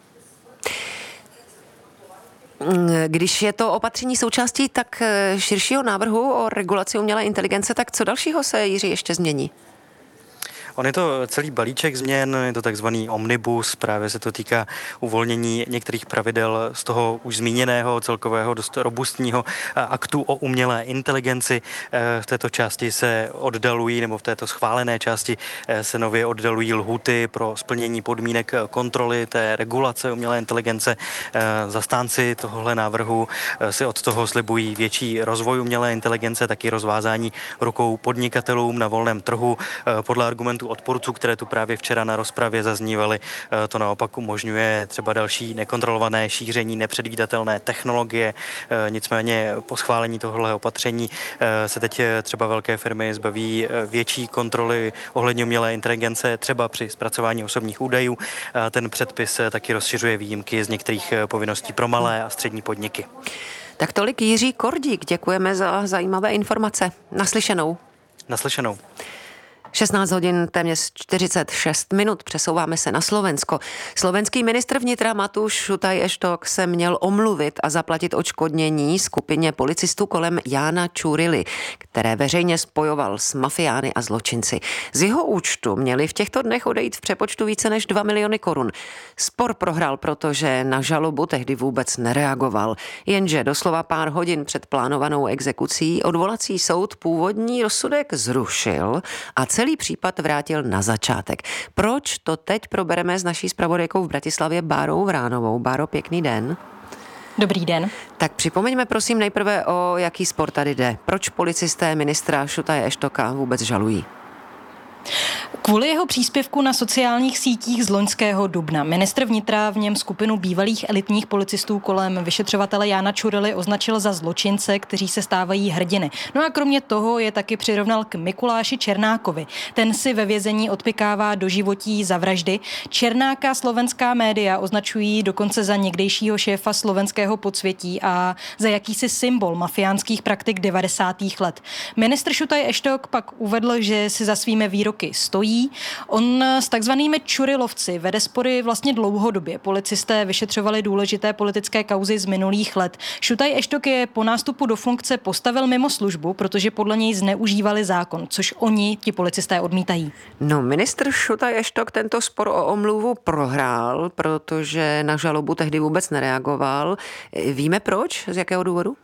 S1: Když je to opatření součástí tak širšího návrhu o regulaci umělé inteligence, tak co dalšího se, Jiří, ještě změní?
S14: On je to celý balíček změn, je to takzvaný omnibus, právě se to týká uvolnění některých pravidel z toho už zmíněného celkového dost robustního aktu o umělé inteligenci. V této části se oddalují, nebo v této schválené části se nově oddalují lhuty pro splnění podmínek kontroly té regulace umělé inteligence. Zastánci tohohle návrhu si od toho slibují větší rozvoj umělé inteligence, taky rozvázání rukou podnikatelům na volném trhu. Podle argumentů odpůrců, které tu právě včera na rozpravě zaznívaly, to naopak umožňuje třeba další nekontrolované šíření nepředvídatelné technologie. Nicméně po schválení tohohle opatření se teď třeba velké firmy zbaví větší kontroly ohledně umělé inteligence, třeba při zpracování osobních údajů. Ten předpis taky rozšiřuje výjimky z některých povinností pro malé a střední podniky.
S1: Tak tolik Jiří Kordík, děkujeme za zajímavé informace. Naslyšenou.
S14: Naslyšenou.
S1: šestnáct hodin téměř čtyřicet šest minut, přesouváme se na Slovensko. Slovenský ministr vnitra Matúš Šutaj Eštok se měl omluvit a zaplatit odškodnění skupině policistů kolem Jána Čurily, které veřejně spojoval s mafiány a zločinci. Z jeho účtu měli v těchto dnech odejít v přepočtu více než dva miliony korun. Spor prohrál, protože na žalobu tehdy vůbec nereagoval. Jenže doslova pár hodin před plánovanou exekucí odvolací soud původní rozsudek zrušil a celý případ vrátil na začátek. Proč, to teď probereme s naší zpravodajkou v Bratislavě Bárou Vránovou. Báro, pěkný den.
S16: Dobrý den.
S1: Tak připomeňme prosím nejprve, o jaký spor tady jde. Proč policisté ministra Šutaje Eštoka vůbec žalují?
S16: Kvůli jeho příspěvku na sociálních sítích z loňského dubna. Ministr vnitra v něm skupinu bývalých elitních policistů kolem vyšetřovatele Jána Čurily označil za zločince, kteří se stávají hrdiny. No a kromě toho je taky přirovnal k Mikuláši Černákovi. Ten si ve vězení odpykává doživotí za vraždy. Černáka slovenská média označují dokonce za někdejšího šéfa slovenského podsvětí a za jakýsi symbol mafiánských praktik devadesátých let. Ministr Šutaj Eštok pak uvedl, že si za svými výroky stojí stojí. On s takzvanými čurilovci vede spory vlastně dlouhodobě. Policisté vyšetřovali důležité politické kauzy z minulých let. Šutaj Eštok je po nástupu do funkce postavil mimo službu, protože podle něj zneužívali zákon, což oni, ti policisté, odmítají.
S1: No, ministr Šutaj Eštok tento spor o omluvu prohrál, protože na žalobu tehdy vůbec nereagoval. Víme proč? Z jakého důvodu?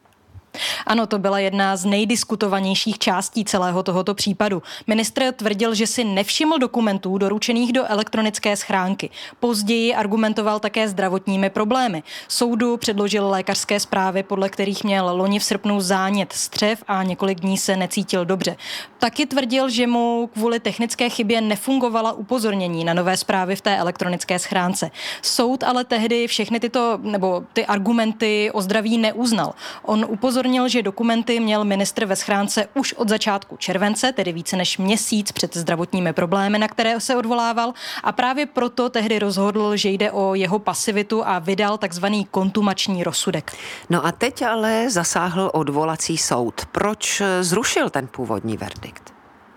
S16: Ano, to byla jedna z nejdiskutovanějších částí celého tohoto případu. Ministr tvrdil, že si nevšiml dokumentů doručených do elektronické schránky. Později argumentoval také zdravotními problémy. Soudu předložil lékařské zprávy, podle kterých měl loni v srpnu zánět střev a několik dní se necítil dobře. Taky tvrdil, že mu kvůli technické chybě nefungovala upozornění na nové zprávy v té elektronické schránce. Soud ale tehdy všechny tyto nebo ty argumenty o zdraví neuznal. On upozornil, že dokumenty měl ministr ve schránce už od začátku července, tedy více než měsíc před zdravotními problémy, na které se odvolával, a právě proto tehdy rozhodl, že jde o jeho pasivitu a vydal takzvaný kontumační rozsudek.
S1: No a teď ale zasáhl odvolací soud. Proč zrušil ten původní verdikt?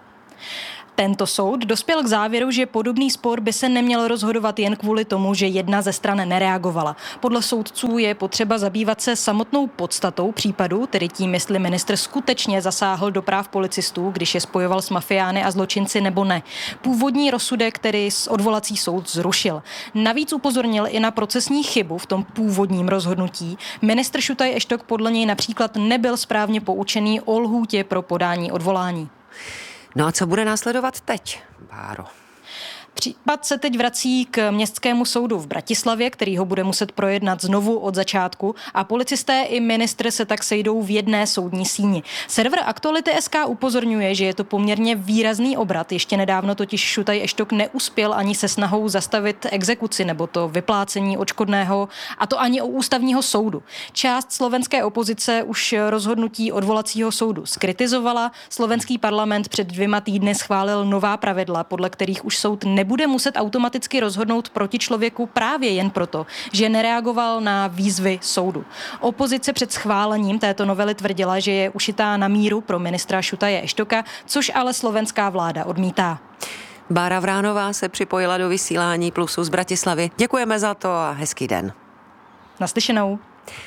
S16: Tento soud dospěl k závěru, že podobný spor by se neměl rozhodovat jen kvůli tomu, že jedna ze stran nereagovala. Podle soudců je potřeba zabývat se samotnou podstatou případu, tedy tím, jestli ministr skutečně zasáhl do práv policistů, když je spojoval s mafiány a zločinci, nebo ne. Původní rozsudek tedy odvolací soud zrušil. Navíc upozornil i na procesní chybu v tom původním rozhodnutí. Ministr Šutaj Eštok podle něj například nebyl správně poučený o lhůtě pro podání odvolání.
S1: No a co bude následovat teď, Báro?
S16: Případ se teď vrací k městskému soudu v Bratislavě, který ho bude muset projednat znovu od začátku, a policisté i ministr se tak sejdou v jedné soudní síni. Server Aktuality tečka es ká upozorňuje, že je to poměrně výrazný obrat. Ještě nedávno totiž Šutaj Eštok neuspěl ani se snahou zastavit exekuci nebo to vyplácení odškodného, a to ani u ústavního soudu. Část slovenské opozice už rozhodnutí odvolacího soudu zkritizovala. Slovenský parlament před dvěma týdny schválil nová pravidla, podle kterých už soud nebude bude muset automaticky rozhodnout proti člověku právě jen proto, že nereagoval na výzvy soudu. Opozice před schválením této novely tvrdila, že je ušitá na míru pro ministra Šutaje Eštoka, což ale slovenská vláda odmítá.
S1: Bára Vránová se připojila do vysílání Plusu z Bratislavy. Děkujeme za to a hezký den.
S16: Naslyšenou.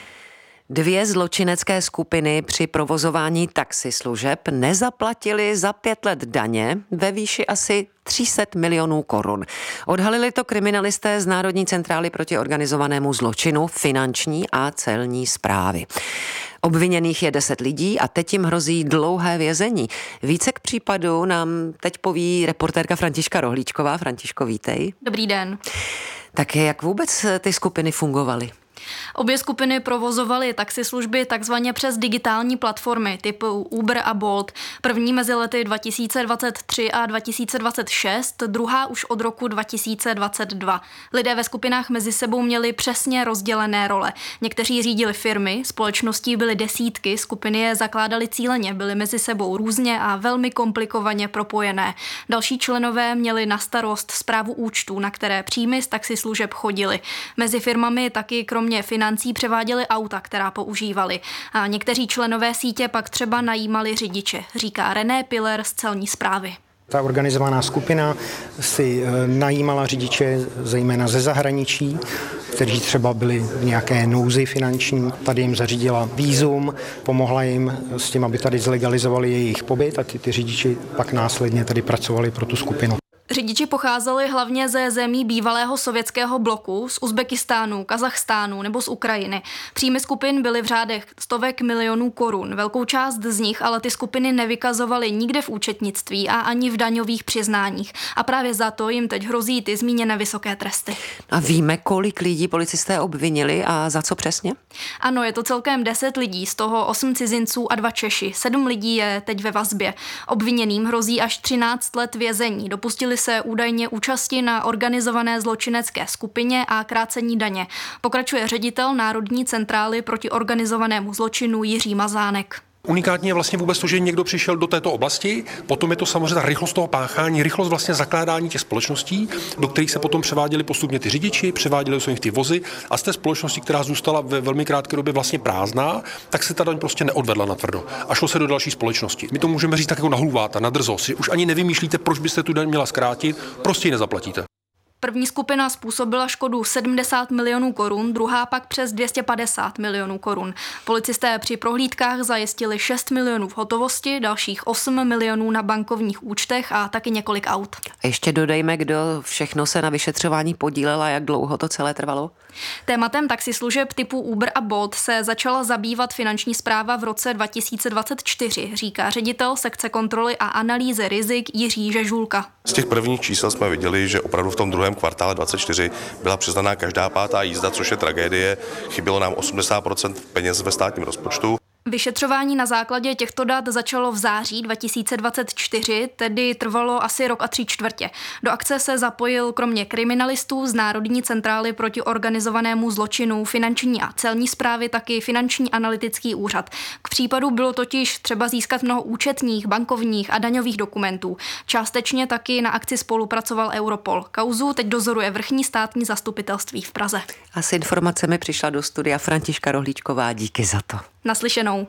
S1: Dvě zločinecké skupiny při provozování taxislužeb nezaplatily za pět let daně ve výši asi tři sta milionů korun. Odhalili to kriminalisté z Národní centrály proti organizovanému zločinu, finanční a celní správy. Obviněných je deset lidí a teď jim hrozí dlouhé vězení. Více k případu nám teď poví reportérka Františka Rohlíčková. Františko, vítej.
S17: Dobrý den.
S1: Tak jak vůbec ty skupiny fungovaly?
S17: Obě skupiny provozovaly taxislužby takzvaně přes digitální platformy typu Uber a Bolt. První mezi lety dva tisíce dvacet tři a dva tisíce dvacet šest, druhá už od roku dva tisíce dvacet dva. Lidé ve skupinách mezi sebou měli přesně rozdělené role. Někteří řídili firmy, společností byly desítky, skupiny je zakládaly cíleně, byly mezi sebou různě a velmi komplikovaně propojené. Další členové měli na starost správu účtů, na které příjmy z taxislužeb chodily. Mezi firmami taky kromě financí převáděli auta, která používali. A někteří členové sítě pak třeba najímali řidiče, říká René Piller z celní správy.
S18: Ta organizovaná skupina si najímala řidiče zejména ze zahraničí, kteří třeba byli v nějaké nouzi finanční. Tady jim zařídila vízum, pomohla jim s tím, aby tady zlegalizovali jejich pobyt, a ty, ty řidiči pak následně tady pracovali pro tu skupinu.
S17: Řidiči pocházeli hlavně ze zemí bývalého sovětského bloku, z Uzbekistánu, Kazachstánu nebo z Ukrajiny. Příjmy skupin byly v řádech stovek milionů korun. Velkou část z nich ale ty skupiny nevykazovaly nikde v účetnictví a ani v daňových přiznáních. A právě za to jim teď hrozí ty zmíněné vysoké tresty.
S1: A víme, kolik lidí policisté obvinili a za co přesně?
S17: Ano, je to celkem deset lidí, z toho osm cizinců a dva Češi. Sedm lidí je teď ve vazbě. Obviněným hrozí až třináct let vězení. Dopustili se údajně účasti na organizované zločinecké skupině a krácení daně. Pokračuje ředitel Národní centrály proti organizovanému zločinu Jiří Mazánek.
S19: Unikátní je vlastně vůbec to, že někdo přišel do této oblasti, potom je to samozřejmě ta rychlost toho páchání, rychlost vlastně zakládání těch společností, do kterých se potom převáděli postupně ty řidiči, převáděli se ty vozy a z té společnosti, která zůstala ve velmi krátké době vlastně prázdná, tak se ta daň prostě neodvedla natvrdo a šlo se do další společnosti. My to můžeme říct tak jako na hulváta, na drzo, si už ani nevymýšlíte, proč byste tu daň měla zkrátit, prostě ji nezaplatíte.
S17: První skupina způsobila škodu sedmdesát milionů korun, druhá pak přes dvě stě padesát milionů korun. Policisté při prohlídkách zajistili šest milionů v hotovosti, dalších osm milionů na bankovních účtech a taky několik aut.
S1: A ještě dodejme, kdo všechno se na vyšetřování podílel a jak dlouho to celé trvalo?
S17: Tématem taxislužeb typu Uber a Bolt se začala zabývat finanční správa v roce dva tisíce dvacet čtyři, říká ředitel sekce kontroly a analýzy rizik Jiří Žežulka.
S20: Z těch prvních čísel jsme viděli, že opravdu v tom druhém kvartále dvacet čtyři byla přiznaná každá pátá jízda, což je tragédie. Chybělo nám osmdesát procent peněz ve státním rozpočtu.
S17: Vyšetřování na základě těchto dat začalo v září dva tisíce dvacet čtyři, tedy trvalo asi rok a tři čtvrtě. Do akce se zapojil kromě kriminalistů z Národní centrály proti organizovanému zločinu, finanční a celní správy taky finanční analytický úřad. K případu bylo totiž třeba získat mnoho účetních, bankovních a daňových dokumentů. Částečně taky na akci spolupracoval Europol. Kauzu teď dozoruje vrchní státní zastupitelství v Praze.
S1: A s informacemi přišla do studia Františka Rohlíčková. Díky za to.
S17: Naslyšenou.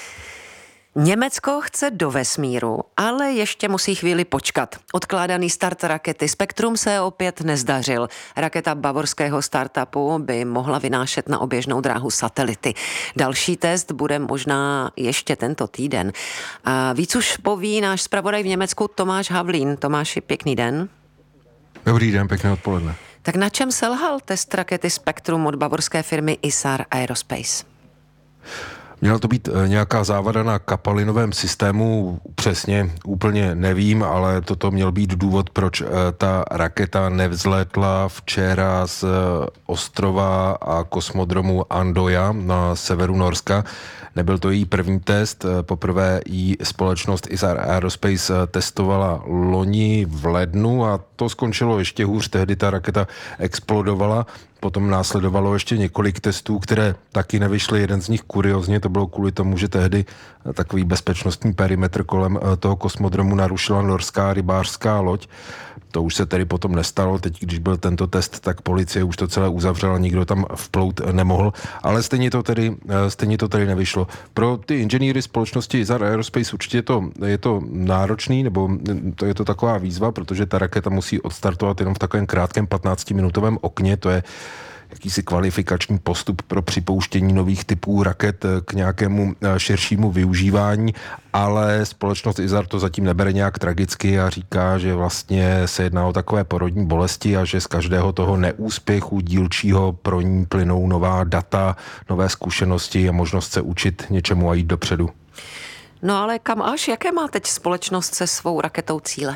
S1: Německo chce do vesmíru, ale ještě musí chvíli počkat. Odkládaný start rakety Spektrum se opět nezdařil. Raketa bavorského startupu by mohla vynášet na oběžnou dráhu satelity. Další test bude možná ještě tento týden. A víc už poví náš zpravodaj v Německu Tomáš Havlín. Tomáši, pěkný den.
S21: Dobrý den, pěkné odpoledne.
S1: Tak na čem selhal test rakety Spektrum od bavorské firmy I S A R Aerospace?
S21: Měla to být nějaká závada na kapalinovém systému, přesně úplně nevím, ale toto měl být důvod, proč ta raketa nevzlétla včera z ostrova a kosmodromu Andoja na severu Norska. Nebyl to její první test, poprvé jí společnost I S A R Aerospace testovala loni v lednu a to skončilo ještě hůř, tehdy ta raketa explodovala. Potom následovalo ještě několik testů, které taky nevyšly. Jeden z nich kuriozně, to bylo kvůli tomu, že tehdy takový bezpečnostní perimetr kolem toho kosmodromu narušila norská rybářská loď. To už se tedy potom nestalo. Teď, když byl tento test, tak policie už to celé uzavřela, nikdo tam vplout nemohl, ale stejně to tedy, stejně to tedy nevyšlo. Pro ty inženýry společnosti I S A R Aerospace určitě je to, je to náročný, nebo to je to taková výzva, protože ta raketa musí odstartovat jenom v takovém krátkém patnáctiminutovém okně, to je jakýsi kvalifikační postup pro připouštění nových typů raket k nějakému širšímu využívání, ale společnost I S A R to zatím nebere nějak tragicky a říká, že vlastně se jedná o takové porodní bolesti a že z každého toho neúspěchu dílčího pro ní plynou nová data, nové zkušenosti a možnost se učit něčemu a jít dopředu.
S1: No ale kam až? Jaké má teď společnost se svou raketou cíle?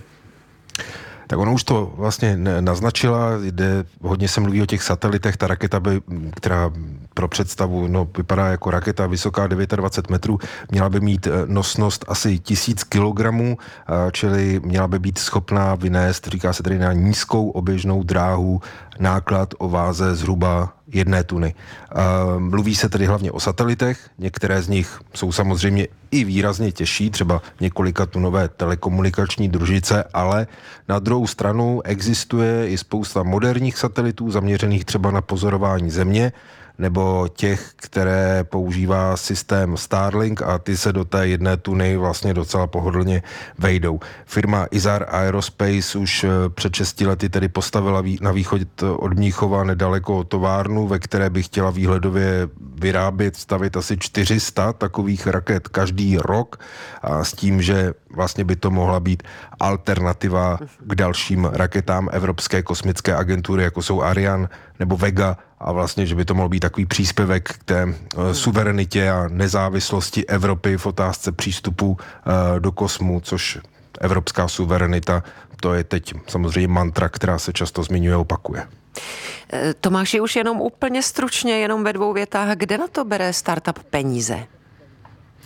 S21: Tak ono už to vlastně naznačila, jde, hodně se mluví o těch satelitech, ta raketa, by, která pro představu no, vypadá jako raketa vysoká dvacet devět metrů, měla by mít nosnost asi tisíc kilogramů, čili měla by být schopná vynést, říká se tedy na nízkou oběžnou dráhu, náklad o váze zhruba jedné tuny. Mluví se tedy hlavně o satelitech, některé z nich jsou samozřejmě i výrazně těžší, třeba několika tunové telekomunikační družice, ale na druhou stranu existuje i spousta moderních satelitů zaměřených třeba na pozorování Země, nebo těch, které používá systém Starlink a ty se do té jedné tuny vlastně docela pohodlně vejdou. Firma I S A R Aerospace už před šesti lety tedy postavila na východ od Mnichova nedaleko továrnu, ve které by chtěla výhledově vyrábět, stavit asi čtyři sta takových raket každý rok a s tím, že vlastně by to mohla být alternativa k dalším raketám Evropské kosmické agentury, jako jsou Ariane nebo Vega, a vlastně, že by to mohl být takový příspěvek k té uh, suverenitě a nezávislosti Evropy v otázce přístupu uh, do kosmu, což evropská suverenita, to je teď samozřejmě mantra, která se často zmiňuje a opakuje.
S1: Tomáši, už jenom úplně stručně, jenom ve dvou větách, kde na to bere startup peníze?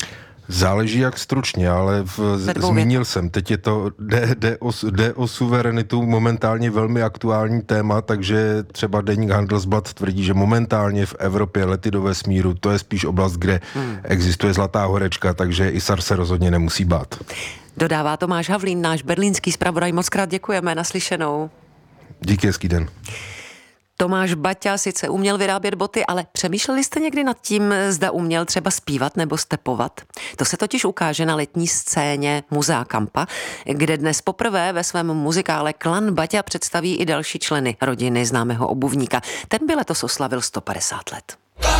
S21: Záleží jak stručně, ale v, zmínil jsem, teď je to, jde, jde, o, jde o suverenitu, momentálně velmi aktuální téma, takže třeba deník Handelsblatt tvrdí, že momentálně v Evropě lety do vesmíru, to je spíš oblast, kde hmm. existuje zlatá horečka, takže I S A R se rozhodně nemusí bát.
S1: Dodává Tomáš Havlín, náš berlínský zpravodaj. Moc krát děkujeme, naslyšenou.
S21: Díky, hezký den.
S1: Tomáš Baťa sice uměl vyrábět boty, ale přemýšleli jste někdy nad tím, zda uměl třeba zpívat nebo stepovat? To se totiž ukáže na letní scéně Muzea Kampa, kde dnes poprvé ve svém muzikále Klan Baťa představí i další členy rodiny známého obuvníka. Ten by letos oslavil sto padesát let.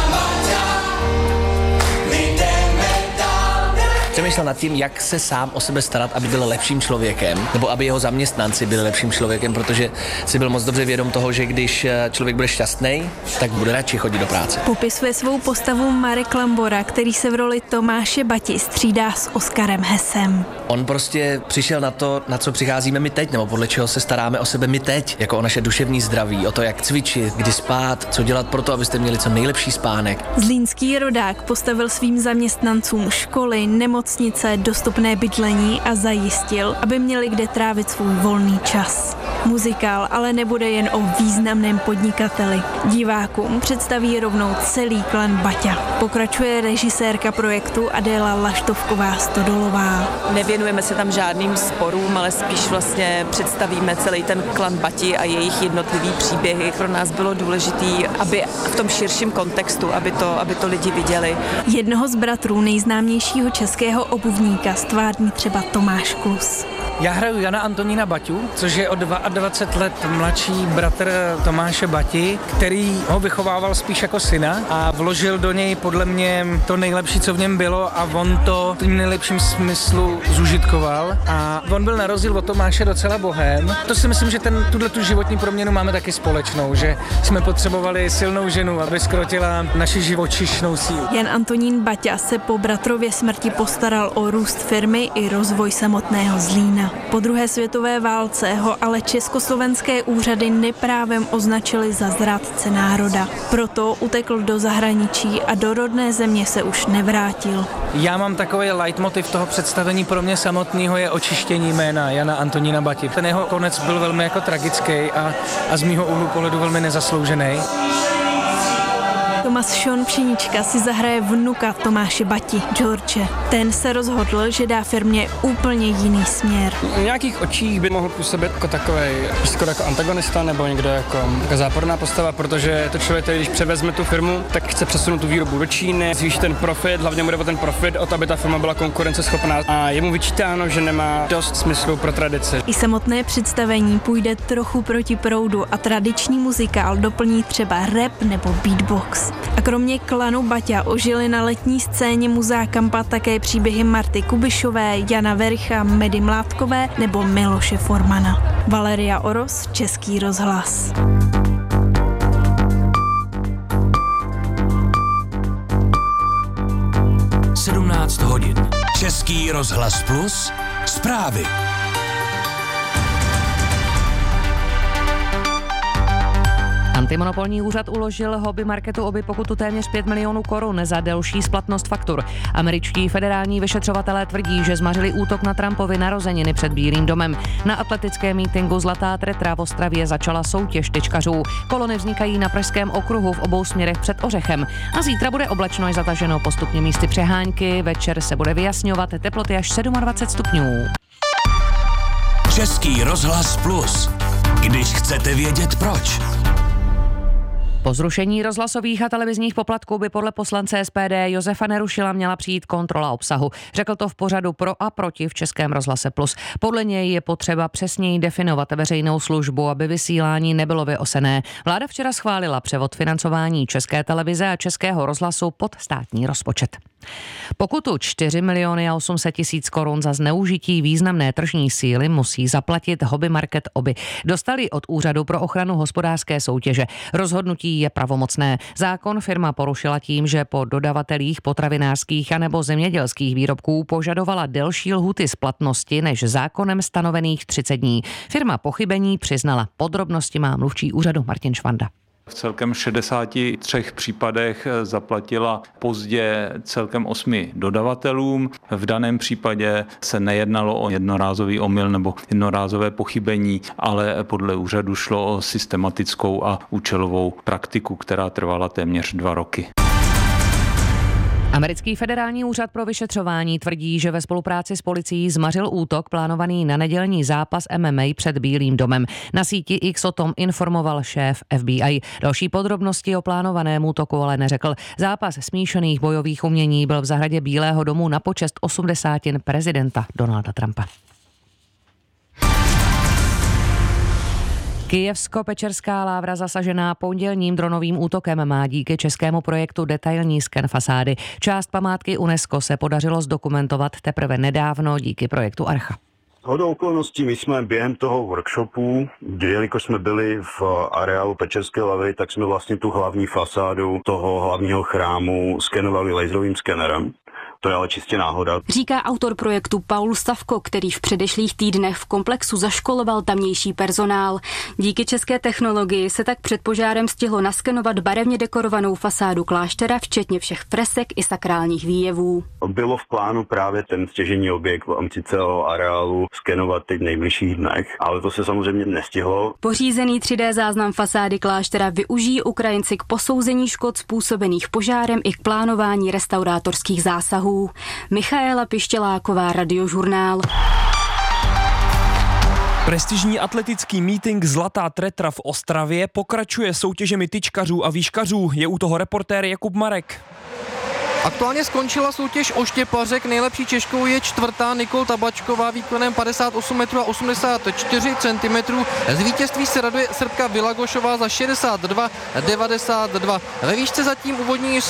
S2: Přemýšlel nad tím, jak se sám o sebe starat, aby byl lepším člověkem, nebo aby jeho zaměstnanci byli lepším člověkem, protože si byl moc dobře vědom toho, že když člověk bude šťastný, tak bude radši chodit do práce.
S22: Popisuje svou postavu Marek Lambora, který se v roli Tomáše Bati střídá s Oskarem Hessem.
S2: On prostě přišel na to, na co přicházíme my teď, nebo podle čeho se staráme o sebe my teď, jako o naše duševní zdraví, o to, jak cvičit, kdy spát, co dělat pro to, abyste měli co nejlepší spánek.
S22: Zlínský rodák postavil svým zaměstnancům školy, nemocnice, dostupné bydlení a zajistil, aby měli kde trávit svůj volný čas. Muzikál ale nebude jen o významném podnikateli. Divákům představí rovnou celý klan Baťa. Pokračuje režisérka projektu Adéla Laštovková Stodolová.
S23: Nevěnujeme se tam žádným sporům, ale spíš vlastně představíme celý ten klan Bati a jejich jednotlivý příběhy. Pro nás bylo důležité, aby v tom širším kontextu, aby to, aby to lidi viděli.
S22: Jednoho z bratrů nejznámějšího českého obuvníka stvární třeba Tomáš Klus.
S24: Já hraju Jana Antonína Baťu, což je o dvacet dva let mladší bratr Tomáše Bati, který ho vychovával spíš jako syna a vložil do něj podle mě to nejlepší, co v něm bylo, a on to v nejlepším smyslu zužitkoval. A on byl na rozdíl od Tomáše docela bohém. To si myslím, že ten, tuhle tu životní proměnu máme taky společnou, že jsme potřebovali silnou ženu, aby skrotila naši živočišnou sílu.
S22: Jan Antonín Baťa se po bratrově smrti postaral o růst firmy i rozvoj samotného Zlína. Po druhé světové válce ho ale československé úřady neprávem označily za zrádce národa. Proto utekl do zahraničí a do rodné země se už nevrátil.
S24: Já mám takový leitmotiv toho představení pro mě samotného je očištění jména Jana Antonína Bati. Ten jeho konec byl velmi jako tragický a, a z mýho úhlu pohledu velmi nezasloužený.
S22: Tomas Šon Pšenička si zahraje vnuka Tomáše Bati, George. Ten se rozhodl, že dá firmě úplně jiný směr.
S25: V nějakých očích by mohl působit jako takový skoro jako antagonista nebo někdo jako, jako záporná postava, protože to člověk, který když převezme tu firmu, tak chce přesunout tu výrobu do Číny, zvýšit ten profit, hlavně bude o ten profit, o to, aby ta firma byla konkurenceschopná. A je mu vyčítáno, že nemá dost smyslu pro tradici.
S22: I samotné představení půjde trochu proti proudu a tradiční muzikál doplní třeba rap nebo beatbox. A kromě klanu Baťa ožily na letní scéně Muzea Kampa také příběhy Marty Kubišové, Jana Vericha, Medy Mládkové nebo Miloše Formana. Valeria Oros, Český rozhlas.
S10: sedmnáct hodin. Český rozhlas plus. Zprávy.
S12: Antimonopolní úřad uložil hobby marketu Obi pokutu téměř pět milionů korun za delší splatnost faktur. Američtí federální vyšetřovatelé tvrdí, že zmařili útok na Trumpovy narozeniny před Bílým domem. Na atletickém mítinku Zlatá tretra v Ostravě začala soutěž tyčkařů. Kolony vznikají na Pražském okruhu v obou směrech před Ořechem. A zítra bude oblačno i zataženo, postupně místy přehánky, večer se bude vyjasňovat, teploty až dvacet sedm stupňů.
S10: Český rozhlas plus. Když chcete vědět proč.
S12: Po zrušení rozhlasových a televizních poplatků by podle poslance S P D Josefa Nerušila měla přijít kontrola obsahu. Řekl to v pořadu Pro a proti v Českém rozhlase plus. Podle něj je potřeba přesněji definovat veřejnou službu, aby vysílání nebylo vyosené. Vláda včera schválila převod financování České televize a Českého rozhlasu pod státní rozpočet. Pokutu čtyři miliony a osm set tisíc korun za zneužití významné tržní síly musí zaplatit hobby market Obi. Dostali od Úřadu pro ochranu hospodářské soutěže. Rozhodnutí je pravomocné. Zákon firma porušila tím, že po dodavatelích potravinářských anebo zemědělských výrobků požadovala delší lhuty splatnosti než zákonem stanovených třicet dní. Firma pochybení přiznala. Podrobnosti má mluvčí úřadu Martin Švanda.
S3: V celkem šedesáti třech případech zaplatila pozdě celkem osmi dodavatelům. V daném případě se nejednalo o jednorázový omyl nebo jednorázové pochybení, ale podle úřadu šlo o systematickou a účelovou praktiku, která trvala téměř dva roky.
S5: Americký federální úřad pro vyšetřování tvrdí, že ve spolupráci s policií zmařil útok plánovaný na nedělní zápas M M A před Bílým domem. Na síti X o tom informoval šéf F B I. Další podrobnosti o plánovaném útoku ale neřekl. Zápas smíšených bojových umění byl v zahradě Bílého domu na počest osmdesátin prezidenta Donalda Trumpa. Kyjevsko-Pečerská Lávra zasažená pondělním dronovým útokem má díky českému projektu detailní sken fasády. Část památky UNESCO se podařilo zdokumentovat teprve nedávno díky projektu Archa.
S6: Shodou okolností my jsme během toho workshopu, jelikož jsme byli v areálu Pečerské Lavry, tak jsme vlastně tu hlavní fasádu toho hlavního chrámu skenovali laserovým skenerem. To je ale čistě náhoda.
S7: Říká autor projektu Paul Stavko, který v předešlých týdnech v komplexu zaškoloval tamnější personál. Díky české technologii se tak před požárem stihlo naskenovat barevně dekorovanou fasádu kláštera, včetně všech fresek i sakrálních výjevů.
S6: Bylo v plánu právě ten stěžejní objekt v rámci celého areálu skenovat teď v nejbližších dnech, ale to se samozřejmě nestihlo.
S7: Pořízený tři dé záznam fasády kláštera využijí Ukrajinci k posouzení škod způsobených požárem i k plánování restaurátorských zásahů. Michaela Pištěláková, Radiožurnál.
S8: Prestižní atletický meeting Zlatá tretra v Ostravě pokračuje soutěžemi tyčkařů a výškařů. Je u toho reportér Jakub Marek.
S26: Aktuálně skončila soutěž oštěpařek, nejlepší Češkou je čtvrtá Nikol Tabačková výkonem padesát osm metrů a osmdesát čtyři centimetrů. Z vítězství se raduje Srbka Vilagošová za šedesát dva devadesát dva. Ve výšce zatím úvodní